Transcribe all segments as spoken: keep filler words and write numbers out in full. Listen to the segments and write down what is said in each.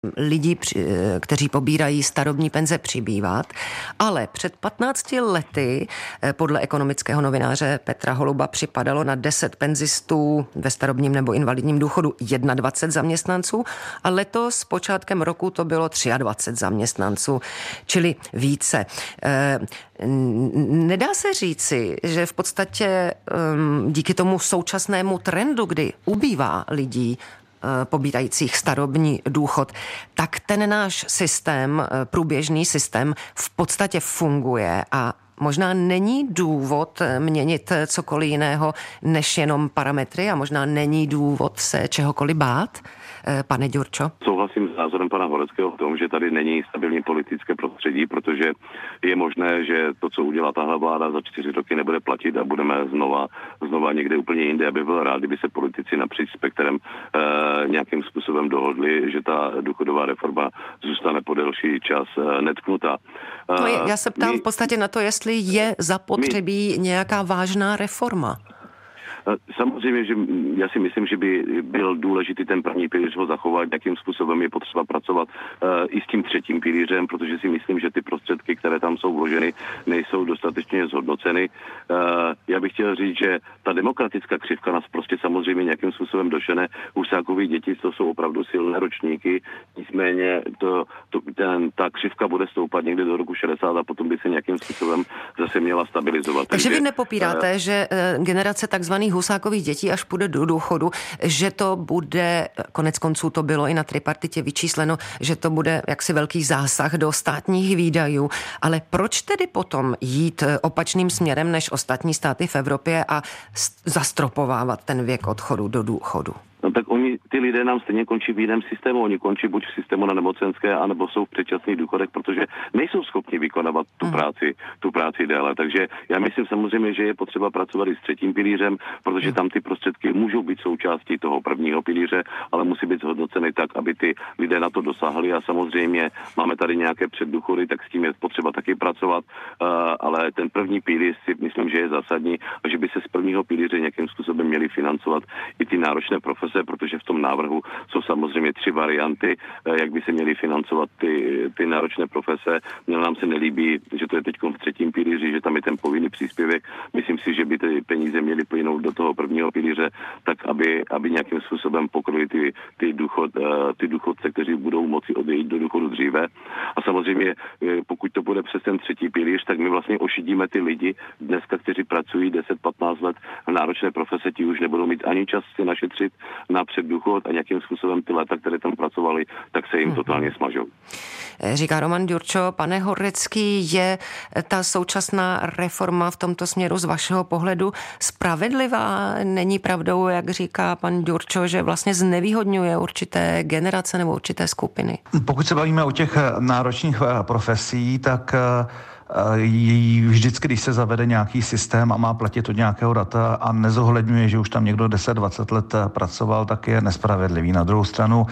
lidí, kteří pobírají starobní penze, přibývat, ale před patnácti lety podle ekonomického novináře Petra Holuba připadalo na deset penzistů ve starobním nebo invalidním důchodu dvacet jedna zaměstnanců a letos s počátkem roku to bylo dvacet tři zaměstnanců, čili více. Nedá se říci, že v podstatě díky tomu současnému trendu, kdy ubývá lidí pobírajících starobní důchod, tak ten náš systém, průběžný systém v podstatě funguje a možná není důvod měnit cokoliv jiného než jenom parametry a možná není důvod se čehokoliv bát. Pane Ďurčo? Souhlasím s názorem pana Horeckého v tom, že tady není stabilní politické prostředí, protože je možné, že to, co udělá tahle vláda za čtyři roky, nebude platit a budeme znova, znova někde úplně jinde. Já bych byl rád, kdyby se politici napříč spektrem e, nějakým způsobem dohodli, že ta důchodová reforma zůstane po delší čas e, netknutá. No, já se ptám my, v podstatě na to, jestli je zapotřebí my, nějaká vážná reforma. Samozřejmě, že já si myslím, že by byl důležitý ten první pilíř ho zachovat, jakým způsobem je potřeba pracovat uh, i s tím třetím pilířem, protože si myslím, že ty prostředky, které tam jsou vloženy, nejsou dostatečně zhodnoceny. Uh, já bych chtěl říct, že ta demokratická křivka nás prostě samozřejmě nějakým způsobem došene. Husákovi děti, to jsou opravdu silné ročníky, nicméně to, to, ten, ta křivka bude stoupat někde do roku šedesát a potom by se nějakým způsobem zase měla stabilizovat. Takže, Takže vy nepopíráte, uh, že uh, generace takzvaných Husákových dětí, až půjde do důchodu, že to bude, konec konců to bylo i na tripartitě vyčísleno, že to bude jaksi velký zásah do státních výdajů. Ale proč tedy potom jít opačným směrem než ostatní státy v Evropě a zastropovávat ten věk odchodu do důchodu? No tak oni, ty lidé nám stejně končí v jiném systému. Oni končí buď v systému na nemocenské, anebo jsou v předčasných důchodech, protože nejsou schopni vykonávat tu mm. práci, tu práci déle. Takže já myslím samozřejmě, že je potřeba pracovat i s třetím pilířem, protože mm. tam ty prostředky můžou být součástí toho prvního pilíře, ale musí být zhodnoceny tak, aby ty lidé na to dosáhli. A samozřejmě máme tady nějaké předdůchody, tak s tím je potřeba taky pracovat, uh, ale ten první pilíř si myslím, že je zásadní a že by se z prvního pilíře nějakým způsobem měli financovat i ty náročné profese, protože v tom návrhu jsou samozřejmě tři varianty, jak by se měly financovat ty, ty náročné profese. Nám se nelíbí, že to je teď v třetím pilíři, že tam je ten povinný příspěvek. Myslím si, že by ty peníze měly plynout do toho prvního pilíře, tak aby, aby nějakým způsobem pokryli ty, ty, důchod, ty důchodce, kteří budou moci odejít do důchodu dříve. A samozřejmě, pokud to bude přes ten třetí pilíř, tak my vlastně ošidíme ty lidi dneska, kteří pracují deset patnáct let v náročné profese, ti už nebudou mít ani čas si našetřit na předdůchod a nějakým způsobem ty léta, které tam pracovali, tak se jim hmm. totálně smažou. Říká Roman Ďurčo. Pane Horecký, je ta současná reforma v tomto směru z vašeho pohledu spravedlivá? Není pravdou, jak říká pan Ďurčo, že vlastně znevýhodňuje určité generace nebo určité skupiny? Pokud se bavíme o těch náročných profesí, tak vždycky, když se zavede nějaký systém a má platit od nějakého data a nezohledňuje, že už tam někdo deset dvacet let pracoval, tak je nespravedlivý. Na druhou stranu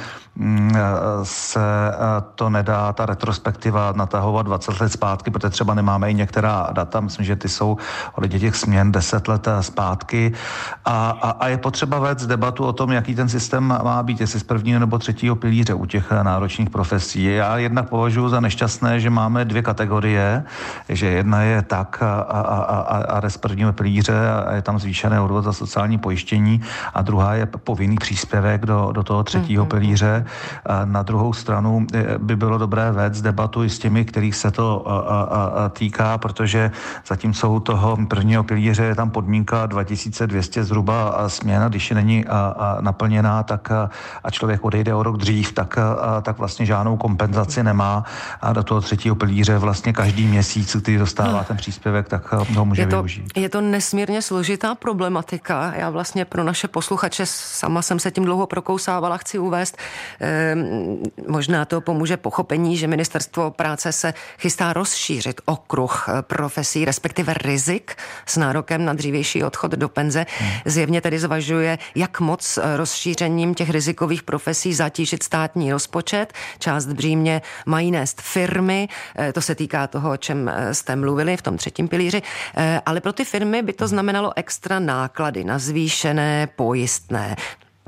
se to nedá, ta retrospektiva natahovat dvacet let zpátky, protože třeba nemáme i některá data, myslím, že ty jsou ohledně těch směn deset let zpátky a, a, a je potřeba vést debatu o tom, jaký ten systém má být, jestli z prvního nebo třetího pilíře u těch náročných profesí. Já jednak považuji za nešťastné, že máme dvě kategorie, že jedna je tak a, a, a, a rest prvního pilíře a je tam zvýšené odvod za sociální pojištění a druhá je povinný příspěvek do, do toho třetího mm-hmm. pilíře. A na druhou stranu by bylo dobré vést debatu i s těmi, kterých se to a, a, a týká, protože zatímco u toho prvního pilíře je tam podmínka dva tisíce dvě stě zhruba směna, když je není a, a naplněná, tak a, a člověk odejde o rok dřív, tak, a, tak vlastně žádnou kompenzaci nemá a do toho třetího pilíře vlastně každý měsíc, který dostává ten příspěvek, tak ho může je to, využít. Je to nesmírně složitá problematika. Já vlastně pro naše posluchače, sama jsem se tím dlouho prokousávala, chci uvést, eh, možná to pomůže pochopení, že Ministerstvo práce se chystá rozšířit okruh profesí, respektive rizik s nárokem na dřívější odchod do penze. Hmm. Zjevně tedy zvažuje, jak moc rozšířením těch rizikových profesí zatížit státní rozpočet. Část břímě mají nést firmy, eh, to se týká toho, o čem jste mluvili v tom třetím pilíři, ale pro ty firmy by to znamenalo extra náklady na zvýšené pojistné.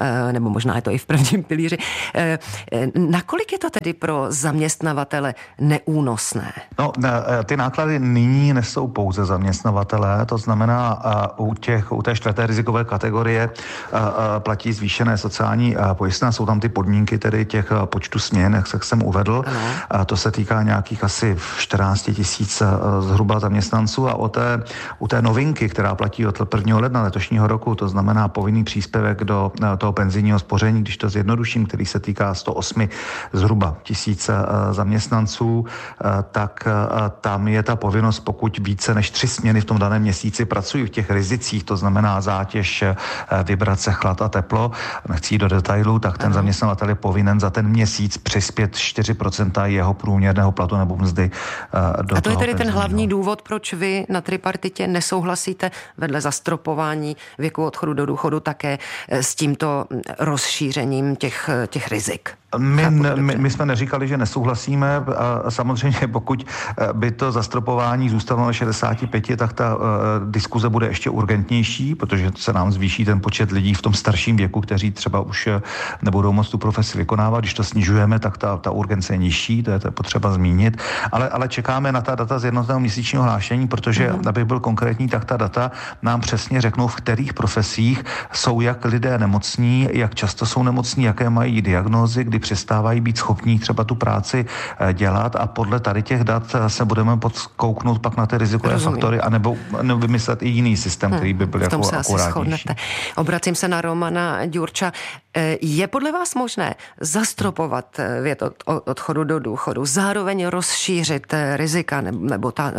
nebo možná je to i v prvním pilíři. Nakolik je to tedy pro zaměstnavatele neúnosné? No, ty náklady nyní nesou pouze zaměstnavatelé, to znamená u, těch, u té čtvrté rizikové kategorie platí zvýšené sociální pojistné, jsou tam ty podmínky tedy těch počtu směn, jak jsem uvedl. Ano. To se týká nějakých asi čtrnáct tisíc zhruba zaměstnanců a o té, u té novinky, která platí od prvního ledna letošního roku, to znamená povinný příspěvek do toho penzijního spoření, když to zjednoduším, který se týká sto osm zhruba tisíc zaměstnanců, tak tam je ta povinnost, pokud více než tři směny v tom daném měsíci pracují v těch rizicích, to znamená zátěž, vibrace, chlad a teplo, nechci jít do detailu, tak ten zaměstnavatel je povinen za ten měsíc přispět čtyři procenta jeho průměrného platu nebo mzdy do A to je tedy penzijního. ten hlavní důvod, proč vy na tripartitě nesouhlasíte vedle zastropování věku odchodu do důchodu také s tímto rozšířením těch, těch rizik? My, my, my jsme neříkali, že nesouhlasíme a samozřejmě pokud by to zastropování zůstalo na šedesáti pěti, tak ta uh, diskuze bude ještě urgentnější, protože se nám zvýší ten počet lidí v tom starším věku, kteří třeba už nebudou moct tu profesi vykonávat. Když to snižujeme, tak ta, ta urgence je nižší, to je, to je potřeba zmínit. Ale, ale čekáme na ta data z jednotného měsíčního hlášení, protože, mm. aby byl konkrétní, tak ta data nám přesně řeknou, v kterých profesích jsou jak lidé nemocní, jak často jsou nemocní, jaké mají diagnózy, kdy přestávají být schopní třeba tu práci dělat a podle tady těch dat se budeme podkouknout pak na ty rizikové Rozumím. faktory anebo, nebo vymyslet i jiný systém, hmm. který by byl jako akurátnější. Obracím se na Romana Ďurča. Je podle vás možné zastropovat věk od odchodu do důchodu, zároveň rozšířit rizika nebo ta,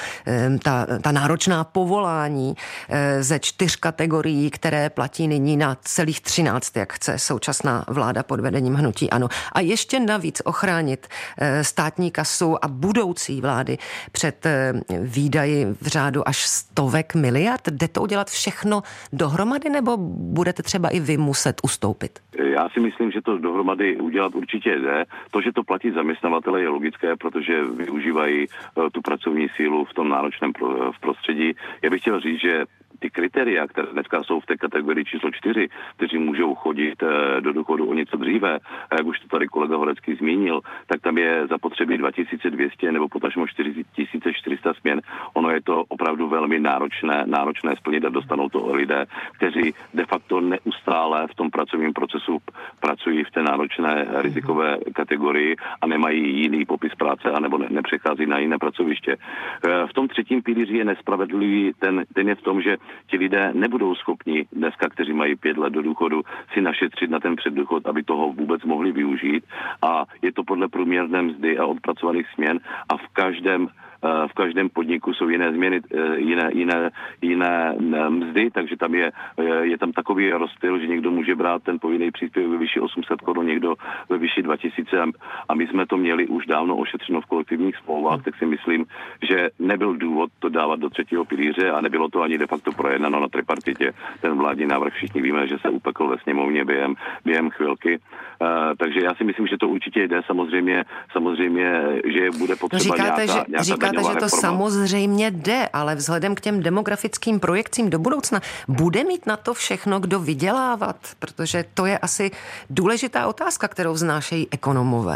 ta, ta náročná povolání ze čtyř kategorií, které platí nyní na celých třináct, jak chce současná vláda pod vedením hnutí ANO. A ještě navíc ochránit státní kasu a budoucí vlády před výdaji v řádu až stovek miliard? Jde to udělat všechno dohromady, nebo budete třeba i vy muset ustoupit? Já si myslím, že to dohromady udělat určitě jde. To, že to platí zaměstnavatele, je logické, protože využívají tu pracovní sílu v tom náročném prostředí. Já bych chtěl říct, že ty kritéria, které dneska jsou v té kategorii číslo čtyři, kteří můžou chodit do důchodu o něco dříve, a jak už to tady kolega Horecký zmínil, tak tam je zapotřebí dva tisíce dvě stě nebo potažmo čtyři tisíce čtyři sta směn. Ono je to opravdu velmi náročné, náročné splnit a dostanou to lidé, kteří de facto neustále v tom pracovním procesu pracují v té náročné rizikové kategorii a nemají jiný popis práce anebo ne, nepřechází na jiné pracoviště. V tom třetím pilíři je nespravedlivý, ten, ten je v tom, že ti lidé nebudou schopni dneska, kteří mají pět let do důchodu, si našetřit na ten předdůchod, aby toho vůbec mohli využít. A je to podle průměrné mzdy a odpracovaných směn a v každém v každém podniku jsou jiné změny, jiné, jiné, jiné mzdy, takže tam je, je tam takový rozptyl, že někdo může brát ten povinný příspěvek ve výši osm set korun, někdo ve výši dva tisíce a my jsme to měli už dávno ošetřeno v kolektivních smlouvách, tak si myslím, že nebyl důvod to dávat do třetího pilíře a nebylo to ani de facto projednáno na tripartitě. Ten vládní návrh všichni víme, že se upekl ve sněmovně během, během chvilky. Uh, takže já si myslím, že to určitě jde, samozřejmě, samozřejmě, že bude potřeba no říkáte, nějaká, že, nějaká říkáte, že to reforma. samozřejmě jde, ale vzhledem k těm demografickým projekcím do budoucna bude mít na to všechno, kdo vydělávat, protože to je asi důležitá otázka, kterou vznášejí ekonomové.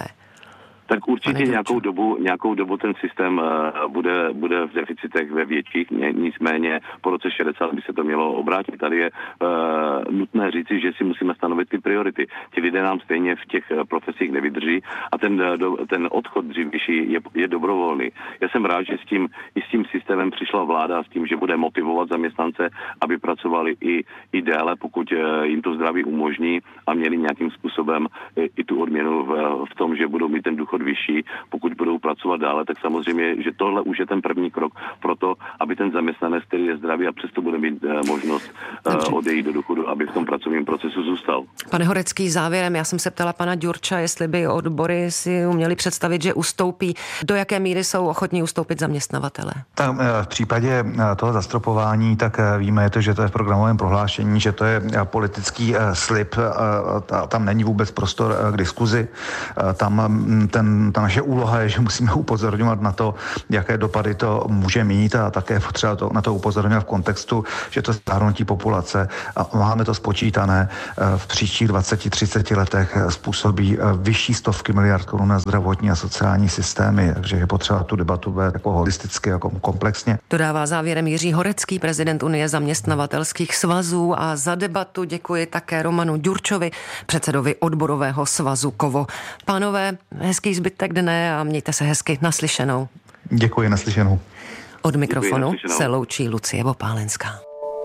Tak určitě nějakou dobu, nějakou dobu ten systém uh, bude, bude v deficitech ve větších, nicméně po roce šedesát by se to mělo obrátit. Tady je uh, nutné říci, že si musíme stanovit ty priority. Ti lidé nám stejně v těch uh, profesích nevydrží a ten, uh, ten odchod dřívější je, je dobrovolný. Já jsem rád, že s tím, i s tím systémem přišla vláda, s tím, že bude motivovat zaměstnance, aby pracovali i, i déle, pokud uh, jim to zdraví umožní a měli nějakým způsobem uh, i tu odměnu v, uh, v tom, že budou mít ten důchod vyšší, pokud budou pracovat dále, tak samozřejmě, že tohle už je ten první krok pro to, aby ten zaměstnanec, který je zdravý a přesto bude mít uh, možnost uh, odejít do důchodu, aby v tom pracovním procesu zůstal. Pane Horecký, závěrem, já jsem se ptala pana Ďurča, jestli by odbory si uměli představit, že ustoupí. Do jaké míry jsou ochotní ustoupit zaměstnavatele? Tak v případě toho zastropování, tak víme, že to je v programovém prohlášení, že to je politický slib, tam není vůbec prostor k diskuzi, tam ten ten, ta naše úloha je, že musíme upozorňovat na to, jaké dopady to může mít a také potřeba to, na to upozorňovat v kontextu, že to stárnutí populace a máme to spočítané v příštích dvaceti třiceti letech způsobí vyšší stovky miliard korun na zdravotní a sociální systémy, takže je potřeba tu debatu vést jako holisticky, jako komplexně. Dodává závěrem Jiří Horecký, prezident Unie zaměstnavatelských svazů, a za debatu děkuji také Romanu Ďurčovi, předsedovi odborového svazu Kovo. Pánové, hezký zbytek dne a mějte se hezky. Naslyšenou. Děkuji, naslyšenou. Od mikrofonu se loučí Lucie Vopálenská.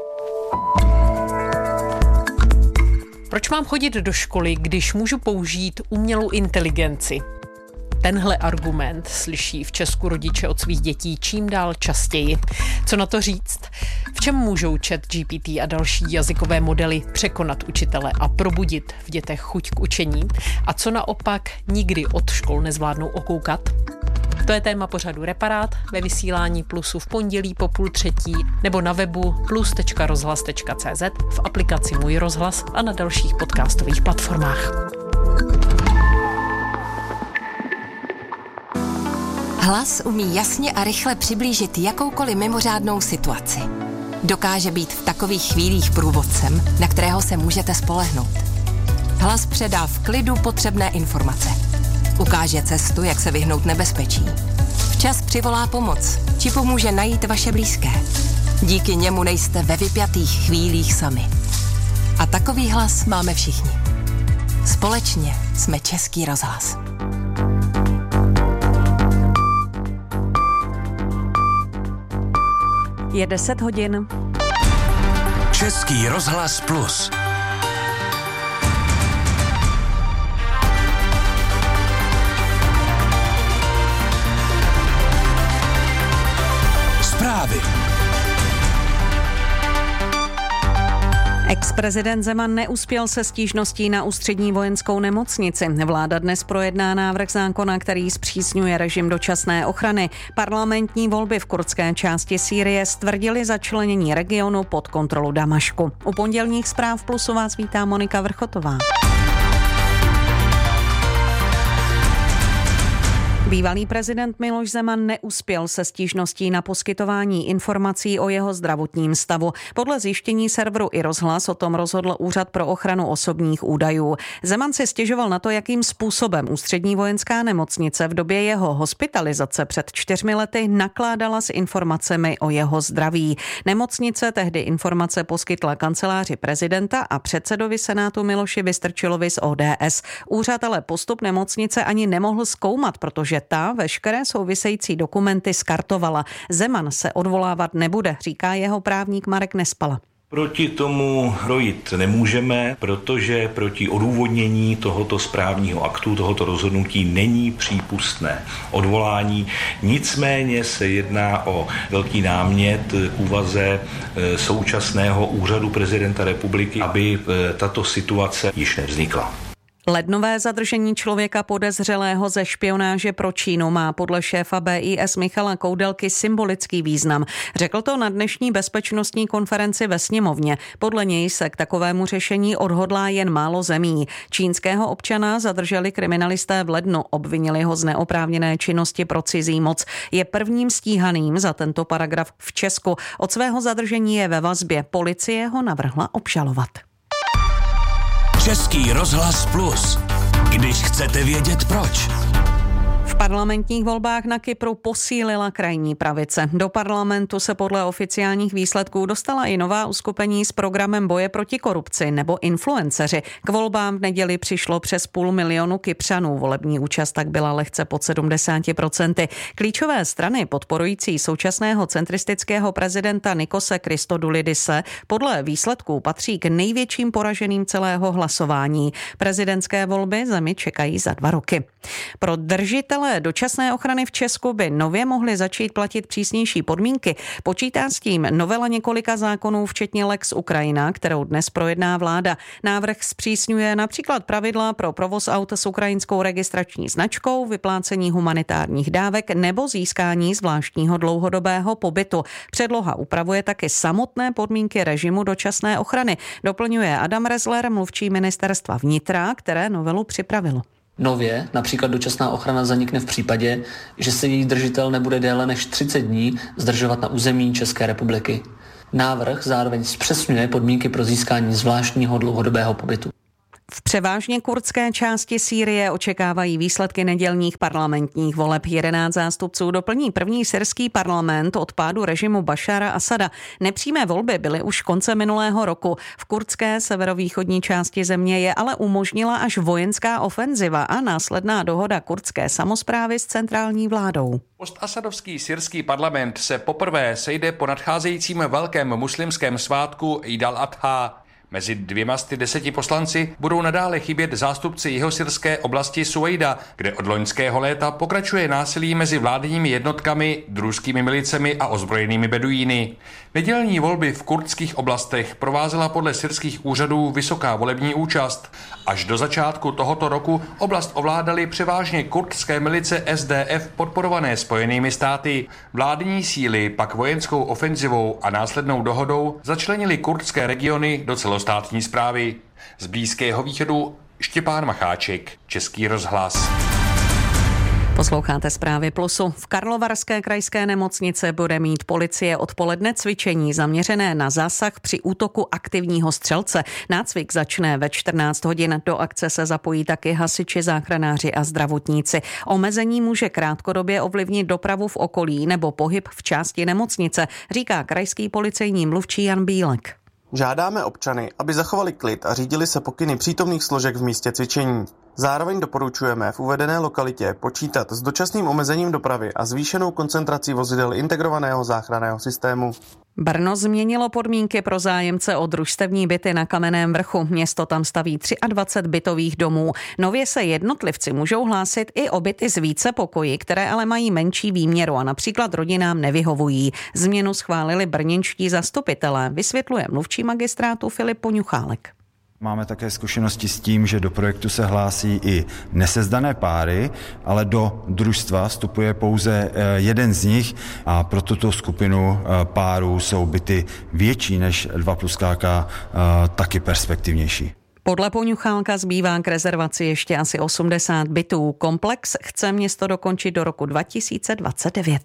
Proč mám chodit do školy, když můžu použít umělou inteligenci? Tenhle argument slyší v Česku rodiče od svých dětí čím dál častěji. Co na to říct? V čem můžou ChatGPT a další jazykové modely překonat učitele a probudit v dětech chuť k učení? A co naopak nikdy od škol nezvládnou okoukat? To je téma pořadu Reparát ve vysílání Plusu v pondělí po půl třetí nebo na webu plus tečka rozhlas tečka cé zet, v aplikaci Můj rozhlas a na dalších podcastových platformách. Hlas umí jasně a rychle přiblížit jakoukoliv mimořádnou situaci. Dokáže být v takových chvílích průvodcem, na kterého se můžete spolehnout. Hlas předá v klidu potřebné informace. Ukáže cestu, jak se vyhnout nebezpečí. Včas přivolá pomoc, či pomůže najít vaše blízké. Díky němu nejste ve vypjatých chvílích sami. A takový hlas máme všichni. Společně jsme Český rozhlas. Je deset hodin. Český rozhlas Plus. Zprávy. Ex-prezident Zeman neuspěl se stížností na ústřední vojenskou nemocnici. Vláda dnes projedná návrh zákona, který zpřísňuje režim dočasné ochrany. Parlamentní volby v kurdské části Sýrie stvrdily začlenění regionu pod kontrolu Damašku. U pondělních zpráv Plusu vás vítá Monika Vrchotová. Bývalý prezident Miloš Zeman neuspěl se stížností na poskytování informací o jeho zdravotním stavu. Podle zjištění serveru i rozhlas o tom rozhodl Úřad pro ochranu osobních údajů. Zeman si stěžoval na to, jakým způsobem ústřední vojenská nemocnice v době jeho hospitalizace před čtyřmi lety nakládala s informacemi o jeho zdraví. Nemocnice tehdy informace poskytla kanceláři prezidenta a předsedovi Senátu Miloši Vystrčilovi z ó dé es. Úřad ale postup nemocnice ani nemohl zkoumat, protože ta veškeré související dokumenty skartovala. Zeman se odvolávat nebude, říká jeho právník Marek Nespala. Proti tomu rojit nemůžeme, protože proti odůvodnění tohoto správního aktu, tohoto rozhodnutí není přípustné odvolání. Nicméně se jedná o velký námět k úvaze současného úřadu prezidenta republiky, aby tato situace již nevznikla. Lednové zadržení člověka podezřelého ze špionáže pro Čínu má podle šéfa bé í es Michala Koudelky symbolický význam. Řekl to na dnešní bezpečnostní konferenci ve sněmovně. Podle něj se k takovému řešení odhodlá jen málo zemí. Čínského občana zadrželi kriminalisté v lednu, obvinili ho z neoprávněné činnosti pro cizí moc. Je prvním stíhaným za tento paragraf v Česku. Od svého zadržení je ve vazbě. Policie ho navrhla obžalovat. Český rozhlas Plus. Když chcete vědět proč. V parlamentních volbách na Kypru posílila krajní pravice. Do parlamentu se podle oficiálních výsledků dostala i nová uskupení s programem boje proti korupci nebo influenceři. K volbám v neděli přišlo přes půl milionu Kypřanů. Volební účast tak byla lehce pod sedmdesát procent. Klíčové strany podporující současného centristického prezidenta Nikose Christodoulidise podle výsledků patří k největším poraženým celého hlasování. Prezidentské volby zemi čekají za dva roky. Pro držitele dočasné ochrany v Česku by nově mohly začít platit přísnější podmínky. Počítá s tím novela několika zákonů, včetně Lex Ukrajina, kterou dnes projedná vláda. Návrh zpřísňuje například pravidla pro provoz aut s ukrajinskou registrační značkou, vyplácení humanitárních dávek nebo získání zvláštního dlouhodobého pobytu. Předloha upravuje taky samotné podmínky režimu dočasné ochrany. Doplňuje Adam Rezler, mluvčí ministerstva vnitra, které novelu připravilo. Nově například dočasná ochrana zanikne v případě, že se její držitel nebude déle než třicet dní zdržovat na území České republiky. Návrh zároveň zpřesňuje podmínky pro získání zvláštního dlouhodobého pobytu. V převážně kurdské části Sýrie očekávají výsledky nedělních parlamentních voleb. jedenáct zástupců doplní první syrský parlament od pádu režimu Bašára Asada. Nepřímé volby byly už konce minulého roku. V kurdské severovýchodní části země je ale umožnila až vojenská ofenziva a následná dohoda kurdské samosprávy s centrální vládou. Postasadovský syrský parlament se poprvé sejde po nadcházejícím velkém muslimském svátku Eid al-Adha. Mezi dvěma z deseti poslanci budou nadále chybět zástupci jihosyrské oblasti Suejda, kde od loňského léta pokračuje násilí mezi vládními jednotkami, družskými milicemi a ozbrojenými beduíny. Nedělní volby v kurdských oblastech provázela podle syrských úřadů vysoká volební účast. Až do začátku tohoto roku oblast ovládaly převážně kurdské milice S D F podporované Spojenými státy. Vládní síly pak vojenskou ofenzivou a následnou dohodou začlenily kurdské regiony do celostátní správy. Z Blízkého východu Štěpán Macháček, Český rozhlas. Posloucháte zprávy Plusu. V Karlovarské krajské nemocnice bude mít policie odpoledne cvičení zaměřené na zásah při útoku aktivního střelce. Nácvik začne ve čtrnáct hodin. Do akce se zapojí taky hasiči, záchranáři a zdravotníci. Omezení může krátkodobě ovlivnit dopravu v okolí nebo pohyb v části nemocnice, říká krajský policejní mluvčí Jan Bílek. Žádáme občany, aby zachovali klid a řídili se pokyny přítomných složek v místě cvičení. Zároveň doporučujeme v uvedené lokalitě počítat s dočasným omezením dopravy a zvýšenou koncentrací vozidel integrovaného záchranného systému. Brno změnilo podmínky pro zájemce o družstevní byty na Kamenném Vrchu. Město tam staví dvacet tři bytových domů. Nově se jednotlivci můžou hlásit i o byty z více pokoji, které ale mají menší výměru a například rodinám nevyhovují. Změnu schválili brněnští zastupitelé, vysvětluje mluvčí magistrátu Filip Poňuchálek. Máme také zkušenosti s tím, že do projektu se hlásí i nesezdané páry, ale do družstva vstupuje pouze jeden z nich a pro tuto skupinu párů jsou byty větší než dva plus K K taky perspektivnější. Podle Poňuchálka zbývá k rezervaci ještě asi osmdesát bytů. Komplex chce město dokončit do roku dva tisíce dvacet devět.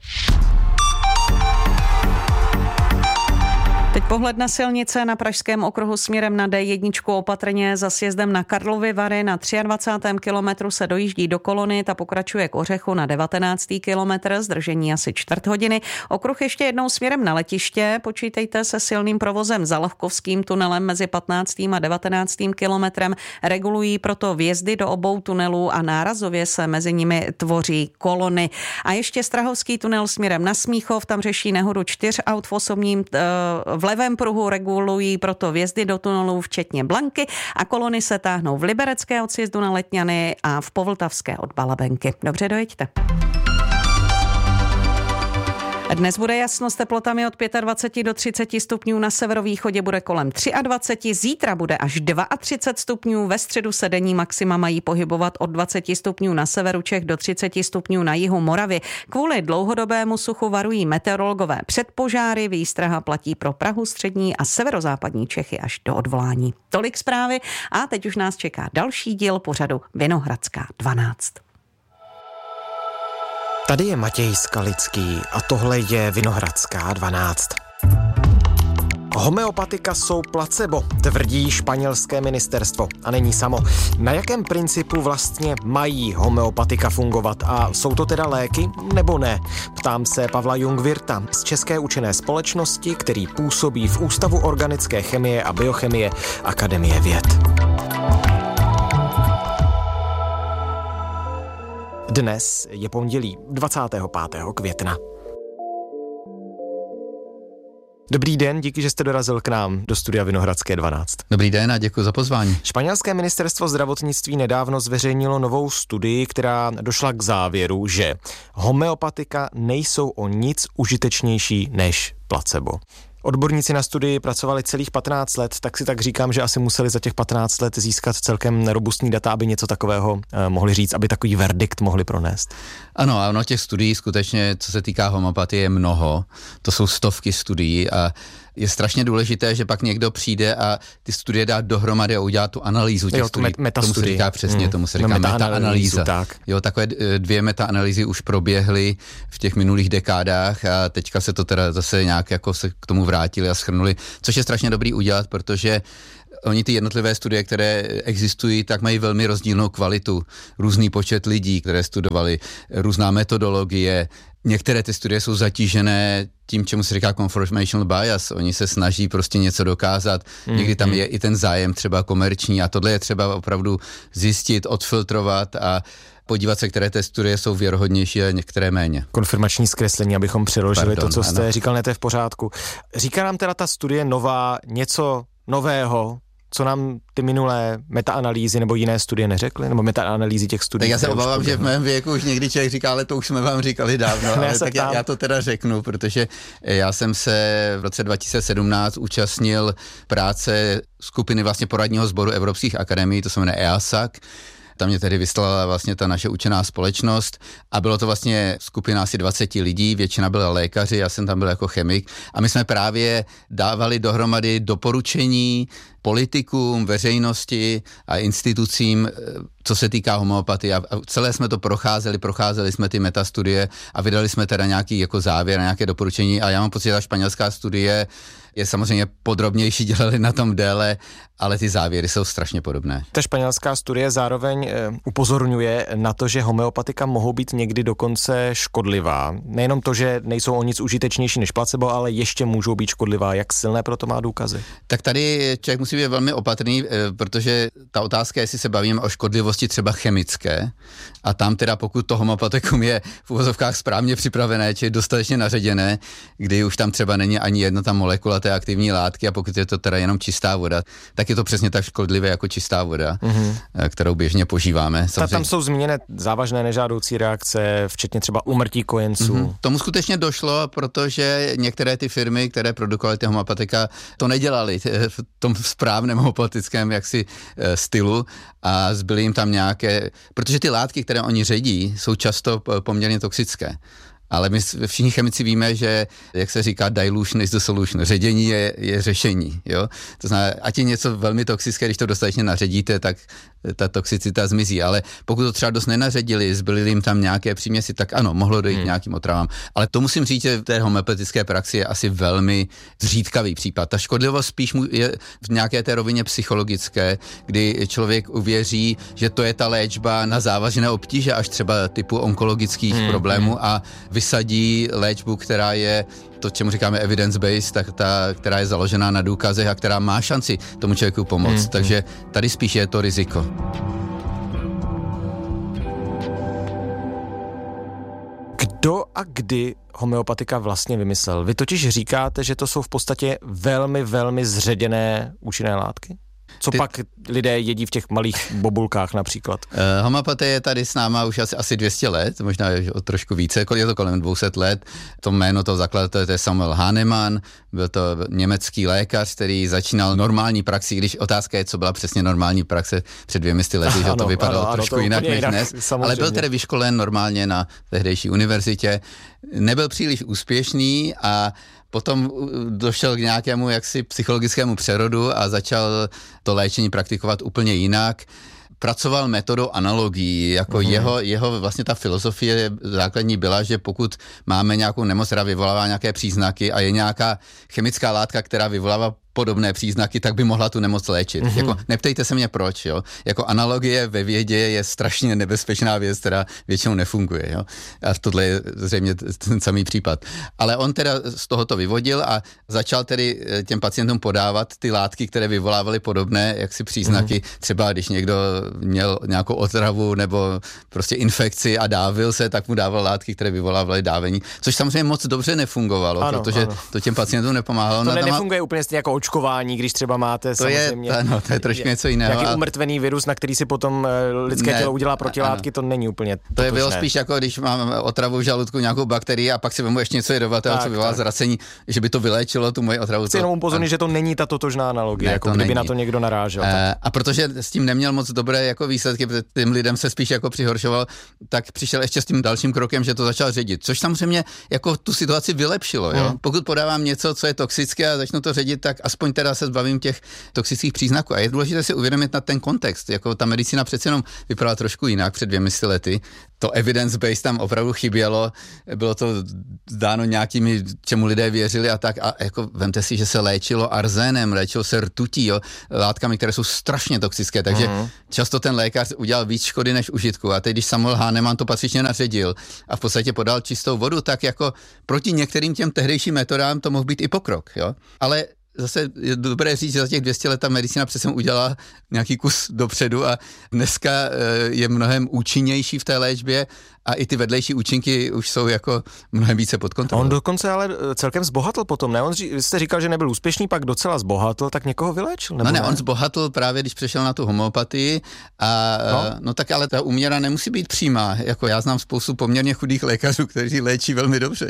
Teď pohled na silnice na pražském okruhu směrem na D jedna opatrně za sjezdem na Karlovy Vary na dvacátém třetím kilometru se dojíždí do Kolony, ta pokračuje k Ořechu na devatenáctý kilometr, zdržení asi čtvrt hodiny. Okruh ještě jednou směrem na letiště, počítejte se silným provozem za Lavkovským tunelem mezi patnáctým a devatenáctým kilometrem, regulují proto vjezdy do obou tunelů a nárazově se mezi nimi tvoří kolony. A ještě Strahovský tunel směrem na Smíchov, tam řeší nehodu čtyř aut v osobním v levém pruhu, regulují proto vjezdy do tunelů včetně Blanky a kolony se táhnou v Liberecké od sjezdu na Letňany a v Povltavské od Balabenky. Dobře, dojeďte. Dnes bude jasno s teplotami od dvacet pět do třiceti stupňů, na severovýchodě bude kolem dvacet tři, zítra bude až třicet dva stupňů, ve středu se denní maxima mají pohybovat od dvacet stupňů na severu Čech do třicet stupňů na jihu Moravy. Kvůli dlouhodobému suchu varují meteorologové před požáry, výstraha platí pro Prahu, střední a severozápadní Čechy až do odvolání. Tolik zprávy a teď už nás čeká další díl pořadu Vinohradská dvanáct. Tady je Matěj Skalický a tohle je Vinohradská dvanáct. Homeopatika jsou placebo, tvrdí španělské ministerstvo. A není samo. Na jakém principu vlastně mají homeopatika fungovat? A jsou to teda léky nebo ne? Ptám se Pavla Jungwirta z České učené společnosti, který působí v Ústavu organické chemie a biochemie Akademie věd. Dnes je pondělí dvacátého pátého května. Dobrý den, díky, že jste dorazil k nám do studia Vinohradské dvanáct. Dobrý den a děkuji za pozvání. Španělské ministerstvo zdravotnictví nedávno zveřejnilo novou studii, která došla k závěru, že homeopatika nejsou o nic užitečnější než placebo. Odborníci na studii pracovali celých patnáct let, tak si tak říkám, že asi museli za těch patnáct let získat celkem robustní data, aby něco takového eh, mohli říct, aby takový verdikt mohli pronést. Ano, ano, těch studií skutečně, co se týká homeopatie, je mnoho. To jsou stovky studií a je strašně důležité, že pak někdo přijde a ty studie dá dohromady a udělá tu analýzu těch jo, studií. Met- tomu se říká přesně, hmm. tomu se říká metaanalýza. Tak. Jo, takové dvě metaanalýzy už proběhly v těch minulých dekádách a teďka se to teda zase nějak jako se k tomu vrátili a shrnuli, což je strašně dobrý udělat, protože oni ty jednotlivé studie, které existují, tak mají velmi rozdílnou kvalitu. Různý počet lidí, které studovali, různá metodologie. Některé ty studie jsou zatížené tím, čemu se říká confirmational bias. Oni se snaží prostě něco dokázat. Mm, Někdy tam mm. je i ten zájem třeba komerční a tohle je třeba opravdu zjistit, odfiltrovat a podívat se, které té studie jsou věrohodnější a některé méně. Konfirmační zkreslení, abychom přeložili Pardon, to, co jste ano. říkal, ne, to je v pořádku. Říká nám teda ta studie nová něco nového, co nám ty minulé metaanalýzy nebo jiné studie neřekly, nebo metaanalýzy těch studií? Tak já se obávám, že v mém věku už někdy člověk říká, ale to už jsme vám říkali dávno, ale tak já, já to teda řeknu, protože já jsem se v roce dva tisíce sedmnáct účastnil práce skupiny vlastně poradního sboru Evropských akademií, to se jmenuje E A S A C. Tam mě tedy vyslala vlastně ta naše učená společnost a bylo to vlastně skupina asi dvacet lidí, většina byla lékaři, já jsem tam byl jako chemik a my jsme právě dávali dohromady doporučení politikům, veřejnosti a institucím, co se týká homeopatie. A celé jsme to procházeli, procházeli jsme ty metastudie a vydali jsme teda nějaký jako závěr, nějaké doporučení a já mám pocit, že ta španělská studie je samozřejmě podrobnější, dělali na tom déle, ale ty závěry jsou strašně podobné. Ta španělská studie zároveň e, upozorňuje na to, že homeopatika mohou být někdy dokonce škodlivá. Nejenom to, že nejsou o nic užitečnější než placebo, ale ještě můžou být škodlivá. Jak silné proto má důkazy? Tak tady člověk musí být velmi opatrný, e, protože ta otázka je, jestli se bavíme o škodlivosti třeba chemické a tam teda pokud to homeopatikum je v uvozovkách správně připravené, či dostatečně naředěné, kdy už tam třeba není ani jedna ta molekula té aktivní látky a pokud je to teda jenom čistá voda, tak je to přesně tak škodlivé jako čistá voda, mm-hmm. kterou běžně požíváme. Ta, tam jsou zmíněné závažné nežádoucí reakce, včetně třeba úmrtí kojenců. Mm-hmm. Tomu skutečně došlo, protože některé ty firmy, které produkovaly ty homeopatika, to nedělali v tom správném homeopatickém jaksi stylu a zbyly jim tam nějaké, protože ty látky, které oni ředí, jsou často poměrně toxické. Ale my všichni chemici víme, že, jak se říká, dilution is the solution. Ředění je, je řešení, jo. To znamená, ať je něco velmi toxické, když to dostatečně naředíte, tak ta toxicita zmizí. Ale pokud to třeba dost nenaředili, zbyly jim tam nějaké příměsi, tak ano, mohlo dojít hmm. nějakým otravám. Ale to musím říct, že v té homeopatické praxi je asi velmi zřídkavý případ. Ta škodlivost spíš je v nějaké té rovině psychologické, kdy člověk uvěří, že to je ta léčba na závažné obtíže, až třeba typu onkologických hmm. problémů a vysadí léčbu, která je to, čemu říkáme evidence-based, tak ta, která je založená na důkazech a která má šanci tomu člověku pomoct. Hmm. Takže tady spíš je to riziko. Kdo a kdy homeopatika vlastně vymyslel? Vy totiž říkáte, že to jsou v podstatě velmi, velmi zředěné účinné látky? Co Ty... pak lidé jedí v těch malých bobulkách například? Uh, homeopatie je tady s náma už asi, asi dvě stě let, možná o trošku více, je to kolem dvě stě let. To jméno toho zakladatele, to je Samuel Hahnemann, byl to německý lékař, který začínal normální praxi, když otázka je, co byla přesně normální praxe před dvěmi sty lety, že to vypadalo ano, trošku ano, to jinak než jinak, dnes, samozřejmě. Ale byl tedy vyškolen normálně na tehdejší univerzitě, nebyl příliš úspěšný a potom došel k nějakému jaksi psychologickému přerodu a začal to léčení praktikovat úplně jinak. Pracoval metodou analogií, jako mm-hmm. jeho, jeho vlastně ta filozofie základní byla, že pokud máme nějakou nemoc, která vyvolává nějaké příznaky a je nějaká chemická látka, která vyvolává podobné příznaky, tak by mohla tu nemoc léčit. Mm-hmm. Jako, neptejte se mě proč, jo. Jako analogie ve vědě je strašně nebezpečná věc, která většinou nefunguje, jo. A tohle je zřejmě ten samý případ. Ale on teda z tohoto vyvodil a začal tedy těm pacientům podávat ty látky, které vyvolávaly podobné jaksi příznaky. Mm-hmm. Třeba když někdo měl nějakou otravu nebo prostě infekci a dávil se, tak mu dával látky, které vyvolávaly dávení. Což samozřejmě moc dobře nefungovalo, ano, protože ano. to těm pacientům nepomáhalo. To ne, nefunguje úplně stejně jako očkování, když třeba máte to samozřejmě... Je, no, to je trošku něco jiného. Nějaký a... umrtvený virus, na který si potom lidské ne, tělo udělá protilátky, ano. To není úplně To je bylo spíš jako, když mám otravu v žaludku, nějakou bakterii a pak si vemu ještě něco jedovatého, co vyvolá zracení, že by to vyléčilo tu moji otravu. Chci jenom upozornit, že to není ta totožná analogie, ne, jako kdyby není. Na to někdo narážel. Uh, a protože s tím neměl moc dobré jako výsledky, protože těm lidem se spíš jako přihoršoval, tak přišel ještě s tím dalším krokem, že to začal ředit, což samozřejmě jako tu situaci vylepšilo. Jo? Hmm. Pokud podávám něco, co je toxické a začnu to ředit, tak aspoň teda se zbavím těch toxických příznaků. A je důležité si uvědomit na ten kontext. Jako ta medicína přece jenom vypadala trošku jinak před dvěmi lety. To evidence base tam opravdu chybělo, bylo to dáno nějakými, čemu lidé věřili a tak. A jako vemte si, že se léčilo arzénem, léčilo se rtutí, jo, látkami, které jsou strašně toxické, takže mm. často ten lékař udělal víc škody než užitku. A teď, když Samuel Hahnemann to patřičně naředil a v podstatě podal čistou vodu, tak jako proti některým těm tehdejším metodám to mohl být i pokrok, jo. Ale zase je dobré říct, že za těch dvě stě let ta medicína přece udělala nějaký kus dopředu a dneska je mnohem účinnější v té léčbě a i ty vedlejší účinky už jsou jako mnohem více pod kontrolou. On dokonce ale celkem zbohatl potom, ne? On ří, jste říkal, že nebyl úspěšný, pak docela zbohatl, tak někoho vyléčil? No ne, ne, on zbohatl právě, když přešel na tu homeopatii a no. no tak ale ta úměra nemusí být přímá. Jako já znám spoustu poměrně chudých lékařů, kteří léčí velmi dobře.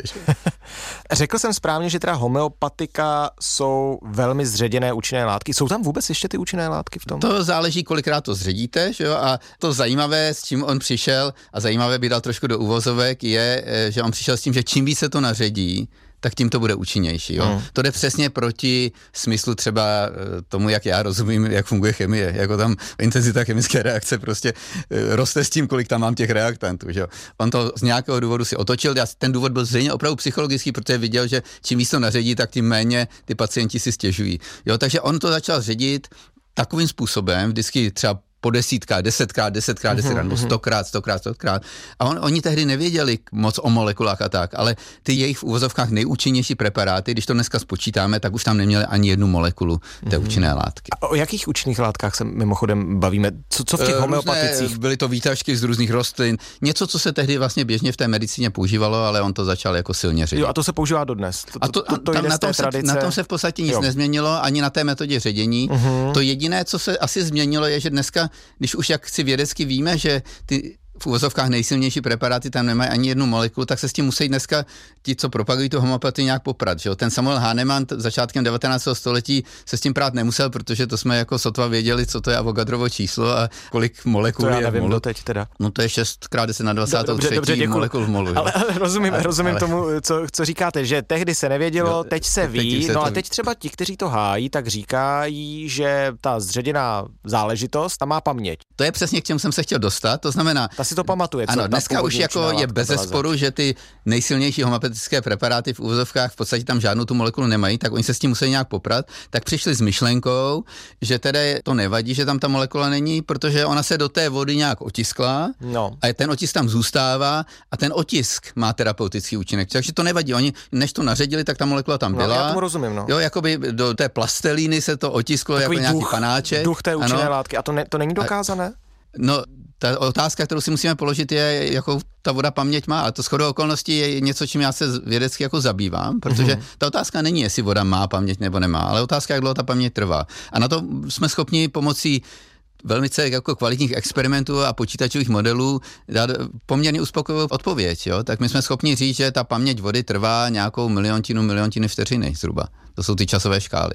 Řekl jsem správně, že teda homeopatika jsou velmi zředěné účinné látky. Jsou tam vůbec ještě ty účinné látky v tom? To záleží, kolikrát to zředíte, že jo? A to zajímavé, s čím on přišel, a zajímavé by dal trošku do uvozovek, je, že on přišel s tím, že čím více to naředí, tak tím to bude účinnější. Jo? Hmm. To jde přesně proti smyslu třeba tomu, jak já rozumím, jak funguje chemie. Jako tam intenzita chemické reakce prostě roste s tím, kolik tam mám těch reaktantů. Že jo? On to z nějakého důvodu si otočil. Ten důvod byl zřejmě opravdu psychologický, protože viděl, že čím víc to naředí, tak tím méně ty pacienti si stěžují. Jo? Takže on to začal ředit takovým způsobem, vždycky třeba po desítkách, desetkrát, desetkrát, desetkrát, nebo stokrát, stokrát, stokrát. A on, oni tehdy nevěděli moc o molekulách a tak, ale ty jejich v uvozovkách nejúčinnější preparáty, když to dneska spočítáme, tak už tam neměli ani jednu molekulu té účinné látky. A o jakých účinných látkách se mimochodem bavíme? Co, co v těch homeopaticích? Byly to výtažky z různých rostlin, něco, co se tehdy vlastně běžně v té medicíně používalo, ale on to začal jako silně ředit. Jo, a to se používá dodnes. To, a to, to, to tam na, tom se, na tom se v podstatě nic jo. nezměnilo, ani na té metodě ředění. Uh-huh. To jediné, co se asi změnilo, je, že dneska, když už jak si vědecky víme, že ty v uvozovkách nejsilnější preparáty tam nemají ani jednu molekulu, tak se s tím musí dneska ti, co propagují tu homeopatii, nějak poprat. Že jo? Ten Samuel Hahnemann začátkem devatenáctého století se s tím prát nemusel, protože to jsme jako sotva věděli, co to je Avogadrovo číslo a kolik molekul je v molu. Teď teda. No to je šest krát deset na dvacátou třetí molekul v molu. Ale, ale rozumím, ale, rozumím ale... tomu, co, co říkáte, že tehdy se nevědělo, jo, teď se ví, teď se no to... a teď třeba ti, kteří to hájí, tak říkají, že ta zředěná záležitost, ta má paměť. To je přesně, k čemu jsem se chtěl dostat, to znamená, ta si to pamatuje. Ano, dneska už jako je bezesporu, že ty nejsilnější homeopatické preparáty v úvozovkách v podstatě tam žádnou tu molekulu nemají, tak oni se s tím musí nějak poprat, tak přišli s myšlenkou, že tedy to nevadí, že tam ta molekula není, protože ona se do té vody nějak otiskla no. a ten otisk tam zůstává a ten otisk má terapeutický účinek, takže to nevadí. Oni než to naředili, tak ta molekula tam byla. No, já tomu rozumím, no. Jo, jakoby do té plastelíny se to otisklo takový jako nějaký duch, panáček. Duch té účinné ano. látky a to, ne, to není dokázané? No, ta otázka, kterou si musíme položit, je, jakou ta voda paměť má. A to shodou okolností je něco, čím já se vědecky jako zabývám, protože ta otázka není, jestli voda má paměť nebo nemá, ale otázka, jak dlouho ta paměť trvá. A na to jsme schopni pomocí velmi jako kvalitních experimentů a počítačových modelů dát poměrně uspokojivou odpověď. Jo? Tak my jsme schopni říct, že ta paměť vody trvá nějakou miliontinu, miliontiny vteřiny zhruba. To jsou ty časové škály.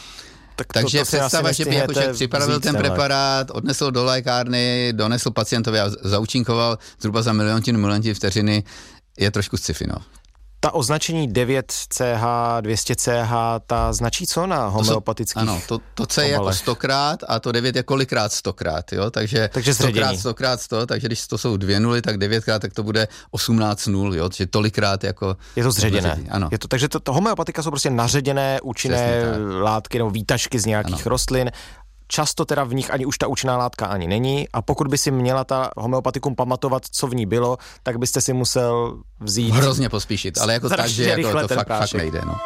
Tak Takže to, to představa, že by jakože připravil ten preparát, odnesl do lékárny, donesl pacientovi a zaúčinkoval zhruba za miliontinu, miliontiny vteřiny, je trošku sci-fi, no. Ta označení devět C H, dvě stě C H, ta značí co na homeopatických Ano, to, to C je jako stokrát a to devět je kolikrát stokrát, jo, takže, takže stokrát, stokrát sto, takže když to jsou dvě nuly, tak devětkrát, tak to bude osmnáct nul, jo, takže tolikrát jako... Je to zředěné, ano. Je to, takže to, to homeopatika jsou prostě naředěné účinné látky nebo výtažky z nějakých ano. rostlin. Často teda v nich ani už ta účinná látka ani není a pokud by si měla ta homeopatikum pamatovat, co v ní bylo, tak byste si musel vzít... Hrozně pospíšit, ale jako tak, že jako to fakt, fakt nejde, no.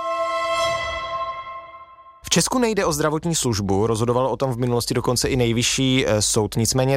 V Česku nejde o zdravotní službu, rozhodoval o tom v minulosti dokonce i nejvyšší soud, nicméně